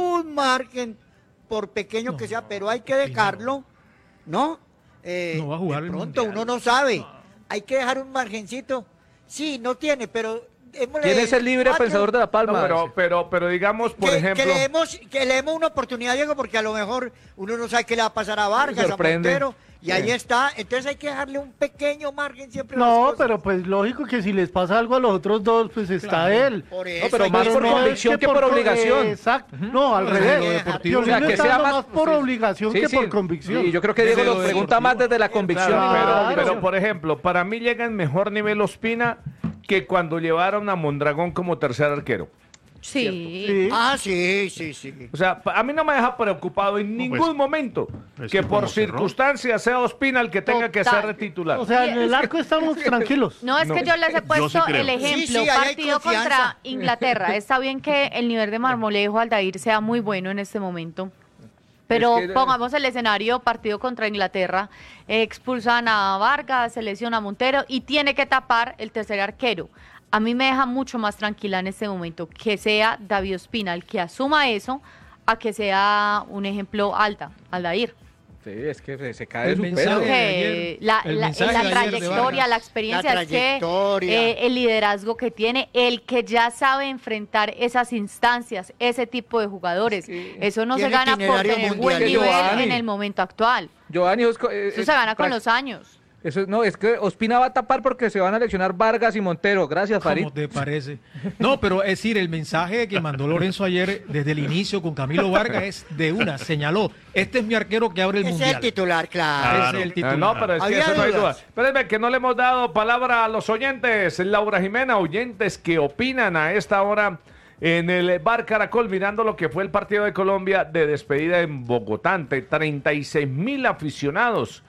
por pequeño que sea, pero hay que dejarlo, ¿no? No va a jugar de el pronto Mundial. uno no sabe. Hay que dejar un margencito. Sí, no tiene, pero démosle ¿Quién es el libre 4. pensador de La Palma? No, pero digamos, por que, ejemplo... que le demos una oportunidad, Diego, porque a lo mejor uno no sabe qué le va a pasar a Vargas, a Sorprende. Montero, y ahí Sí. está. Entonces hay que dejarle un pequeño margen siempre. a las No, cosas. pero pues lógico que si les pasa algo a los otros dos, pues está él. Por No, eso pero hay más que por dejar- convicción que por obligación. Exacto. No, al Desde revés. lo deportivo. Violín O sea, que está sea dando más- más por obligación Sí, que sí. por convicción. Sí, yo creo que Desde Diego lo lo pregunta deportivo. más desde la convicción. Claro, y no de la pero, obligación. por ejemplo, para mí llega en mejor nivel Ospina que cuando llevaron a Mondragón como tercer arquero. Sí. Sí. Ah, sí. O sea, a mí no me deja preocupado en ningún pues, momento es que que por como cerró. circunstancias sea Ospina el que tenga que Total. ser titular. O sea, en el arco estamos tranquilos. No, es No. que yo les he Yo puesto sí creo. el ejemplo, Sí, sí, ahí hay partido confianza. contra Inglaterra. Está bien que el nivel de Marmolejo Aldair sea muy bueno en este momento. Pero Es que- pongamos el escenario, partido contra Inglaterra, expulsan a Vargas, se lesiona a Montero y tiene que tapar el tercer arquero. A mí me deja mucho más tranquila en este momento que sea David Ospina el que asuma eso a que sea un ejemplo Aldair. Sí, es que se cae de El su mensaje peso. Creo de que ayer, la el mensaje de ayer de trayectoria, Vargas. la experiencia La es que trayectoria. el liderazgo que tiene, el que ya sabe enfrentar esas instancias, ese tipo de jugadores. Sí. Eso no se Tiene gana por itinerario tener mundial. buen nivel Giovanni. en el momento actual. Giovanni, Eso se gana con los años. Eso, no, es que Ospina va a tapar porque se van a eleccionar Vargas y Montero. Gracias, Farid. ¿Cómo te parece? No, pero es decir, el mensaje que mandó Lorenzo ayer desde el inicio con Camilo Vargas es de una, señaló, este es mi arquero que abre el Ese es el mundial. titular, claro. Ese es el titular. No, pero es que Había eso no hay duda. dudas. Espérenme que no le hemos dado palabra a los oyentes. Laura Jimena, oyentes que opinan a esta hora en el Bar Caracol, mirando lo que fue el partido de Colombia de despedida en Bogotá ante 36,000 aficionados.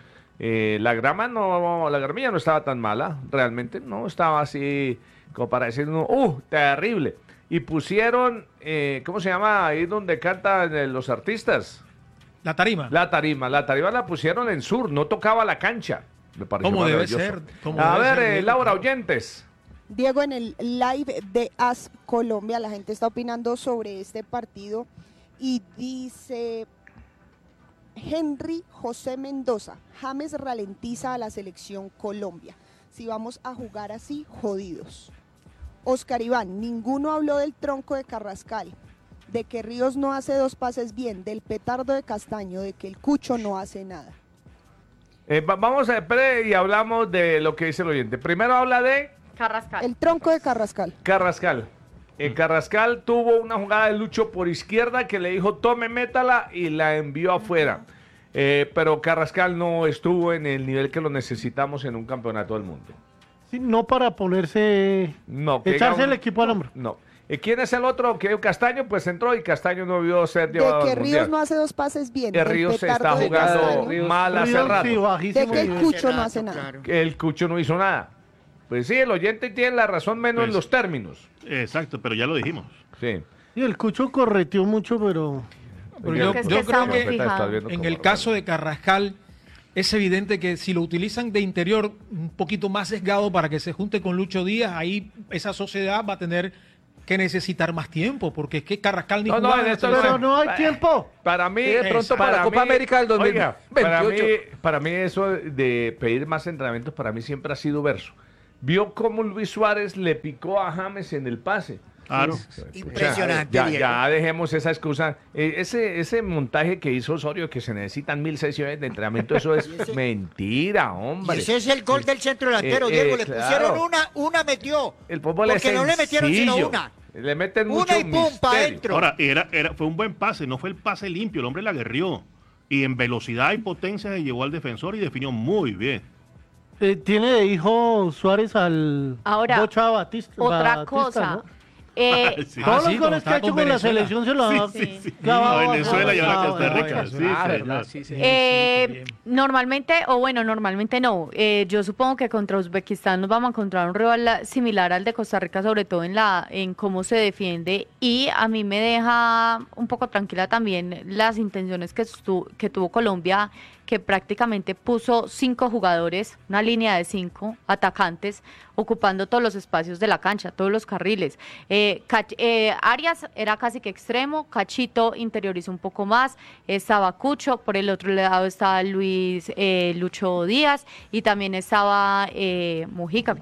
La gramilla no estaba tan mala, realmente, no estaba así como para decir, terrible. Y pusieron, ¿cómo se llama? Ahí donde cantan los artistas. La tarima. La tarima la pusieron en sur, no tocaba la cancha. Me pareció Como debe maravilloso. ser, como A debe ver, ser, Diego, Laura, claro. oyentes. Diego, en el live de AS Colombia, la gente está opinando sobre este partido y dice Henry José Mendoza, James ralentiza a la selección Colombia. Si vamos a jugar así, jodidos. Oscar Iván, ninguno habló del tronco de Carrascal, de que Ríos no hace dos pases bien, del petardo de Castaño, de que el Cucho no hace nada. Vamos a ver y hablamos de lo que dice el oyente. Primero habla de Carrascal. El tronco de Carrascal. Carrascal. Carrascal tuvo una jugada de Lucho por izquierda que le dijo tome, métala y la envió afuera. Pero Carrascal no estuvo en el nivel que lo necesitamos en un campeonato del mundo. Sí, no para ponerse, No, que echarse diga el equipo al hombro. No. ¿Quién es el otro? Que Castaño pues entró y Castaño no vio ser De llevado que al Ríos mundial. no hace dos pases bien. El del Ríos se petardo está de jugando Castaño, mal hace Ríos, rato. sí, de bajísimo que el nivel. Cucho no hace nada. Claro. Que el Cucho no hizo nada. Pues sí, el oyente tiene la razón menos en Pues- los términos. Exacto, pero ya lo dijimos. Sí. Y el Cucho correteó mucho, pero Pero Yo yo, que es yo que creo está que muy fijado. en el caso de Carrascal, es evidente que si lo utilizan de interior un poquito más sesgado para que se junte con Lucho Díaz, ahí esa sociedad va a tener que necesitar más tiempo, porque es que Carrascal ni jugaba en esta pero no hay tiempo. Para mí, de pronto para la Copa América del 2028. Oiga, para mí eso de pedir más entrenamientos para mí siempre ha sido verso. Vio cómo Luis Suárez le picó a James en el pase. Claro. Impresionante. Ya dejemos esa excusa. Ese montaje que hizo Osorio, que se necesitan 1000 sesiones de entrenamiento, eso es mentira, hombre. Y ese es el gol del centro delantero, Diego. Le pusieron una metió. El fútbol porque es no le metieron sino sencillo. una. Le meten mucho Una y pum, pa' misterio. adentro. Ahora, fue un buen pase, no fue el pase limpio, el hombre la aguerrió. Y en velocidad y potencia se llevó al defensor y definió muy bien. Tiene de hijo Suárez al Ahora, Bocha Batista. Otra cosa. ¿no? Sí. Todos sí, los cuando goles que ha estaba hecho con con la Venezuela. selección se los ha Sí. clavado A Venezuela y ahora a Costa Rica. Ah, Sí, verdad, señor. sí. Normalmente no. Yo supongo que contra Uzbekistán nos vamos a encontrar un rival similar al de Costa Rica, sobre todo en cómo se defiende. Y a mí me deja un poco tranquila también las intenciones que tuvo Colombia, que prácticamente puso 5 jugadores, una línea de 5 atacantes, ocupando todos los espacios de la cancha, todos los carriles. Arias era casi que extremo, Cachito interiorizó un poco más, estaba Cucho, por el otro lado estaba Lucho Díaz, y también estaba Mujica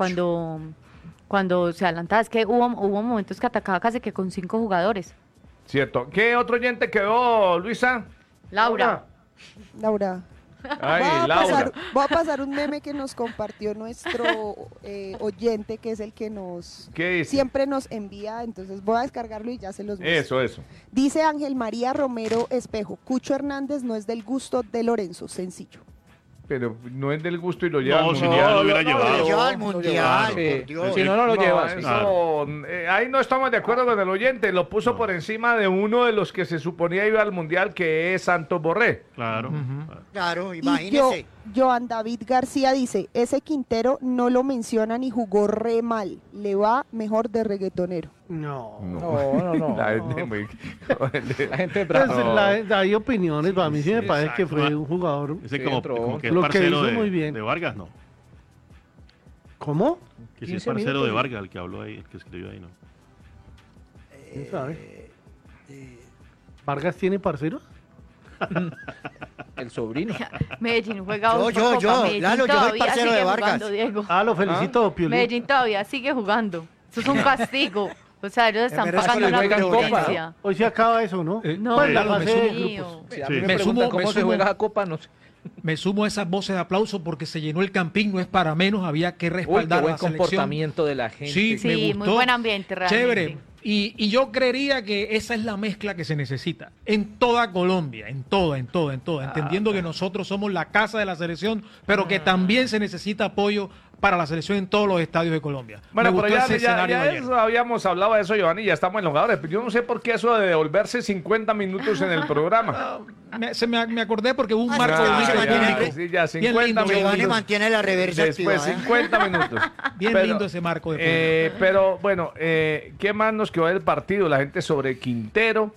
cuando se adelantaba. Es que hubo momentos que atacaba casi que con 5 jugadores. Cierto. ¿Qué otro oyente quedó, Luisa? Laura. Ay, Voy a pasar un meme que nos compartió nuestro oyente, que es el que siempre nos envía, entonces voy a descargarlo y ya se los muestro. Eso. Dice Ángel María Romero Espejo: Cucho Hernández no es del gusto de Lorenzo, sencillo. Pero no es del gusto y lo lleva al No, si mundial. no lo hubiera llevado. Lo lleva al mundial, Sí. por Dios. Si no lo lleva. Eso, Claro. ahí no estamos de acuerdo con el oyente. Lo puso por encima de uno de los que se suponía iba al mundial, que es Santos Borré. Claro. Claro, Y imagínese. Joan David García dice: ese Quintero no lo menciona ni jugó re mal, le va mejor de reggaetonero. No. No. La gente muy- La gente es Pues, brava. hay opiniones, para mí sí me parece que fue un jugador. Ese Sí, como entró. que es Lo que parcero hizo muy bien. de Vargas, no. ¿Cómo? Que si es 15 parcero minutos. de Vargas, el que habló ahí, el que escribió ahí, ¿no? ¿Quién sabe? ¿Vargas tiene parceros? El sobrino. Medellín juega Yo, por Copa. Medellín Lalo, yo soy todavía parcero sigue de Vargas. jugando, Diego. Lo felicito, Piolín. Medellín todavía sigue jugando. Eso es un castigo. O sea, ellos están merezco pagando que una juegan Copa, penitencia. Hoy se acaba eso, ¿no? No, Pues la Lalo, me fase de sumo. grupos. Si a Sí. mí me Me preguntan sumo- cómo me se sumo. juega la Copa, no sé. Me sumo a esas voces de aplauso porque se llenó el campín, no es para menos, había que Uy, qué respaldar a buen la selección. comportamiento de la gente. Sí, me Sí, muy gustó. buen ambiente realmente. Chévere. Y yo creería que esa es la mezcla que se necesita en toda Colombia, en toda, entendiendo que nosotros somos la casa de la selección, pero que también se necesita apoyo para la selección en todos los estadios de Colombia. Bueno, Me pero gustó ya, ese escenario de ayer. eso habíamos hablado de eso, Giovanni, ya estamos en los jugadores. Yo no sé por qué eso de devolverse 50 minutos en el programa. Me acordé porque hubo un Ah, marco sí, de sí, inicio sí, público. Sí, ya, Bien 50 lindo, minutos. Giovanni mantiene la reversa Después activa, ¿eh? 50 minutos. Bien Pero, lindo ese marco de público. pero bueno, ¿qué más nos quedó del partido? La gente sobre Quintero.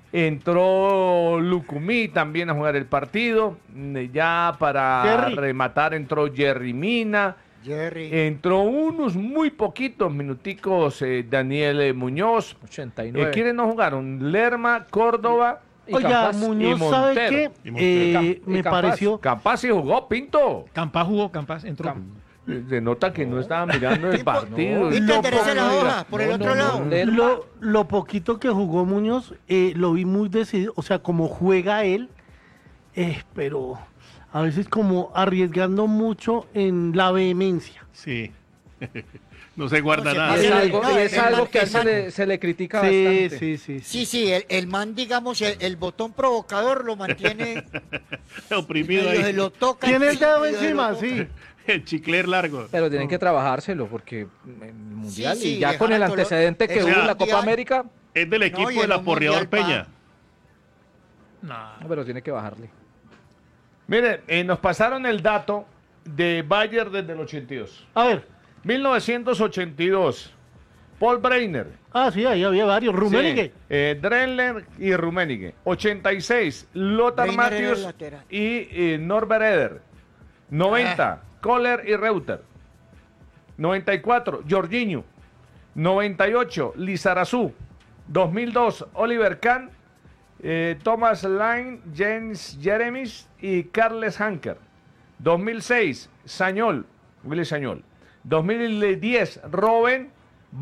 Entró Lucumí también a jugar el partido. Ya para Jerry. rematar entró Jerry Mina. Jerry. Entró unos muy poquitos minuticos Daniel Muñoz. 89. ¿Quiénes no jugaron? Lerma, Córdoba. Y Oiga, Campas. Muñoz, y ¿sabe Montero. qué? Y Montero. Y Me Campas. pareció... Capaz si jugó Pinto. Campas jugó, Campas entró. Se nota que no estaba mirando el partido. Viste, enderece la Oiga, hoja por el otro lado. Lo poquito que jugó Muñoz, lo vi muy decidido, o sea, como juega él, pero a veces como arriesgando mucho en la vehemencia. Sí. No se guarda No se nada. Y es Ah, algo, no, y es el algo man- que a el él man- se le critica Sí, bastante. sí, sí. Sí, el man, digamos, el botón provocador lo mantiene Oprimido medio se ahí. lo toca. Tiene el dedo medio se lo encima, toca. sí. El chicler largo. Pero tienen que trabajárselo porque en el mundial Sí, y ya dejar con el a Colo- antecedente que Ese hubo en la mundial- Copa América, Es del equipo y del en un aporreador mundial, Peña. No. pero tiene que bajarle. Mire, nos pasaron el dato de Bayer desde el 82. A ver, 1982. Paul Breiner. sí, ahí había varios. Rummenigge. Sí, Drenler y Rummenigge. 86. Lothar Breiner era el Matthäus lateral. y Norbert Eder. 90, Kohler y Reuter. 94, Jorginho. 98, Lizarazu. 2002, Oliver Kahn, Thomas Line, James Jeremis y Carles Hanker. 2006, Sañol, Willy Sañol. 2010, Robben.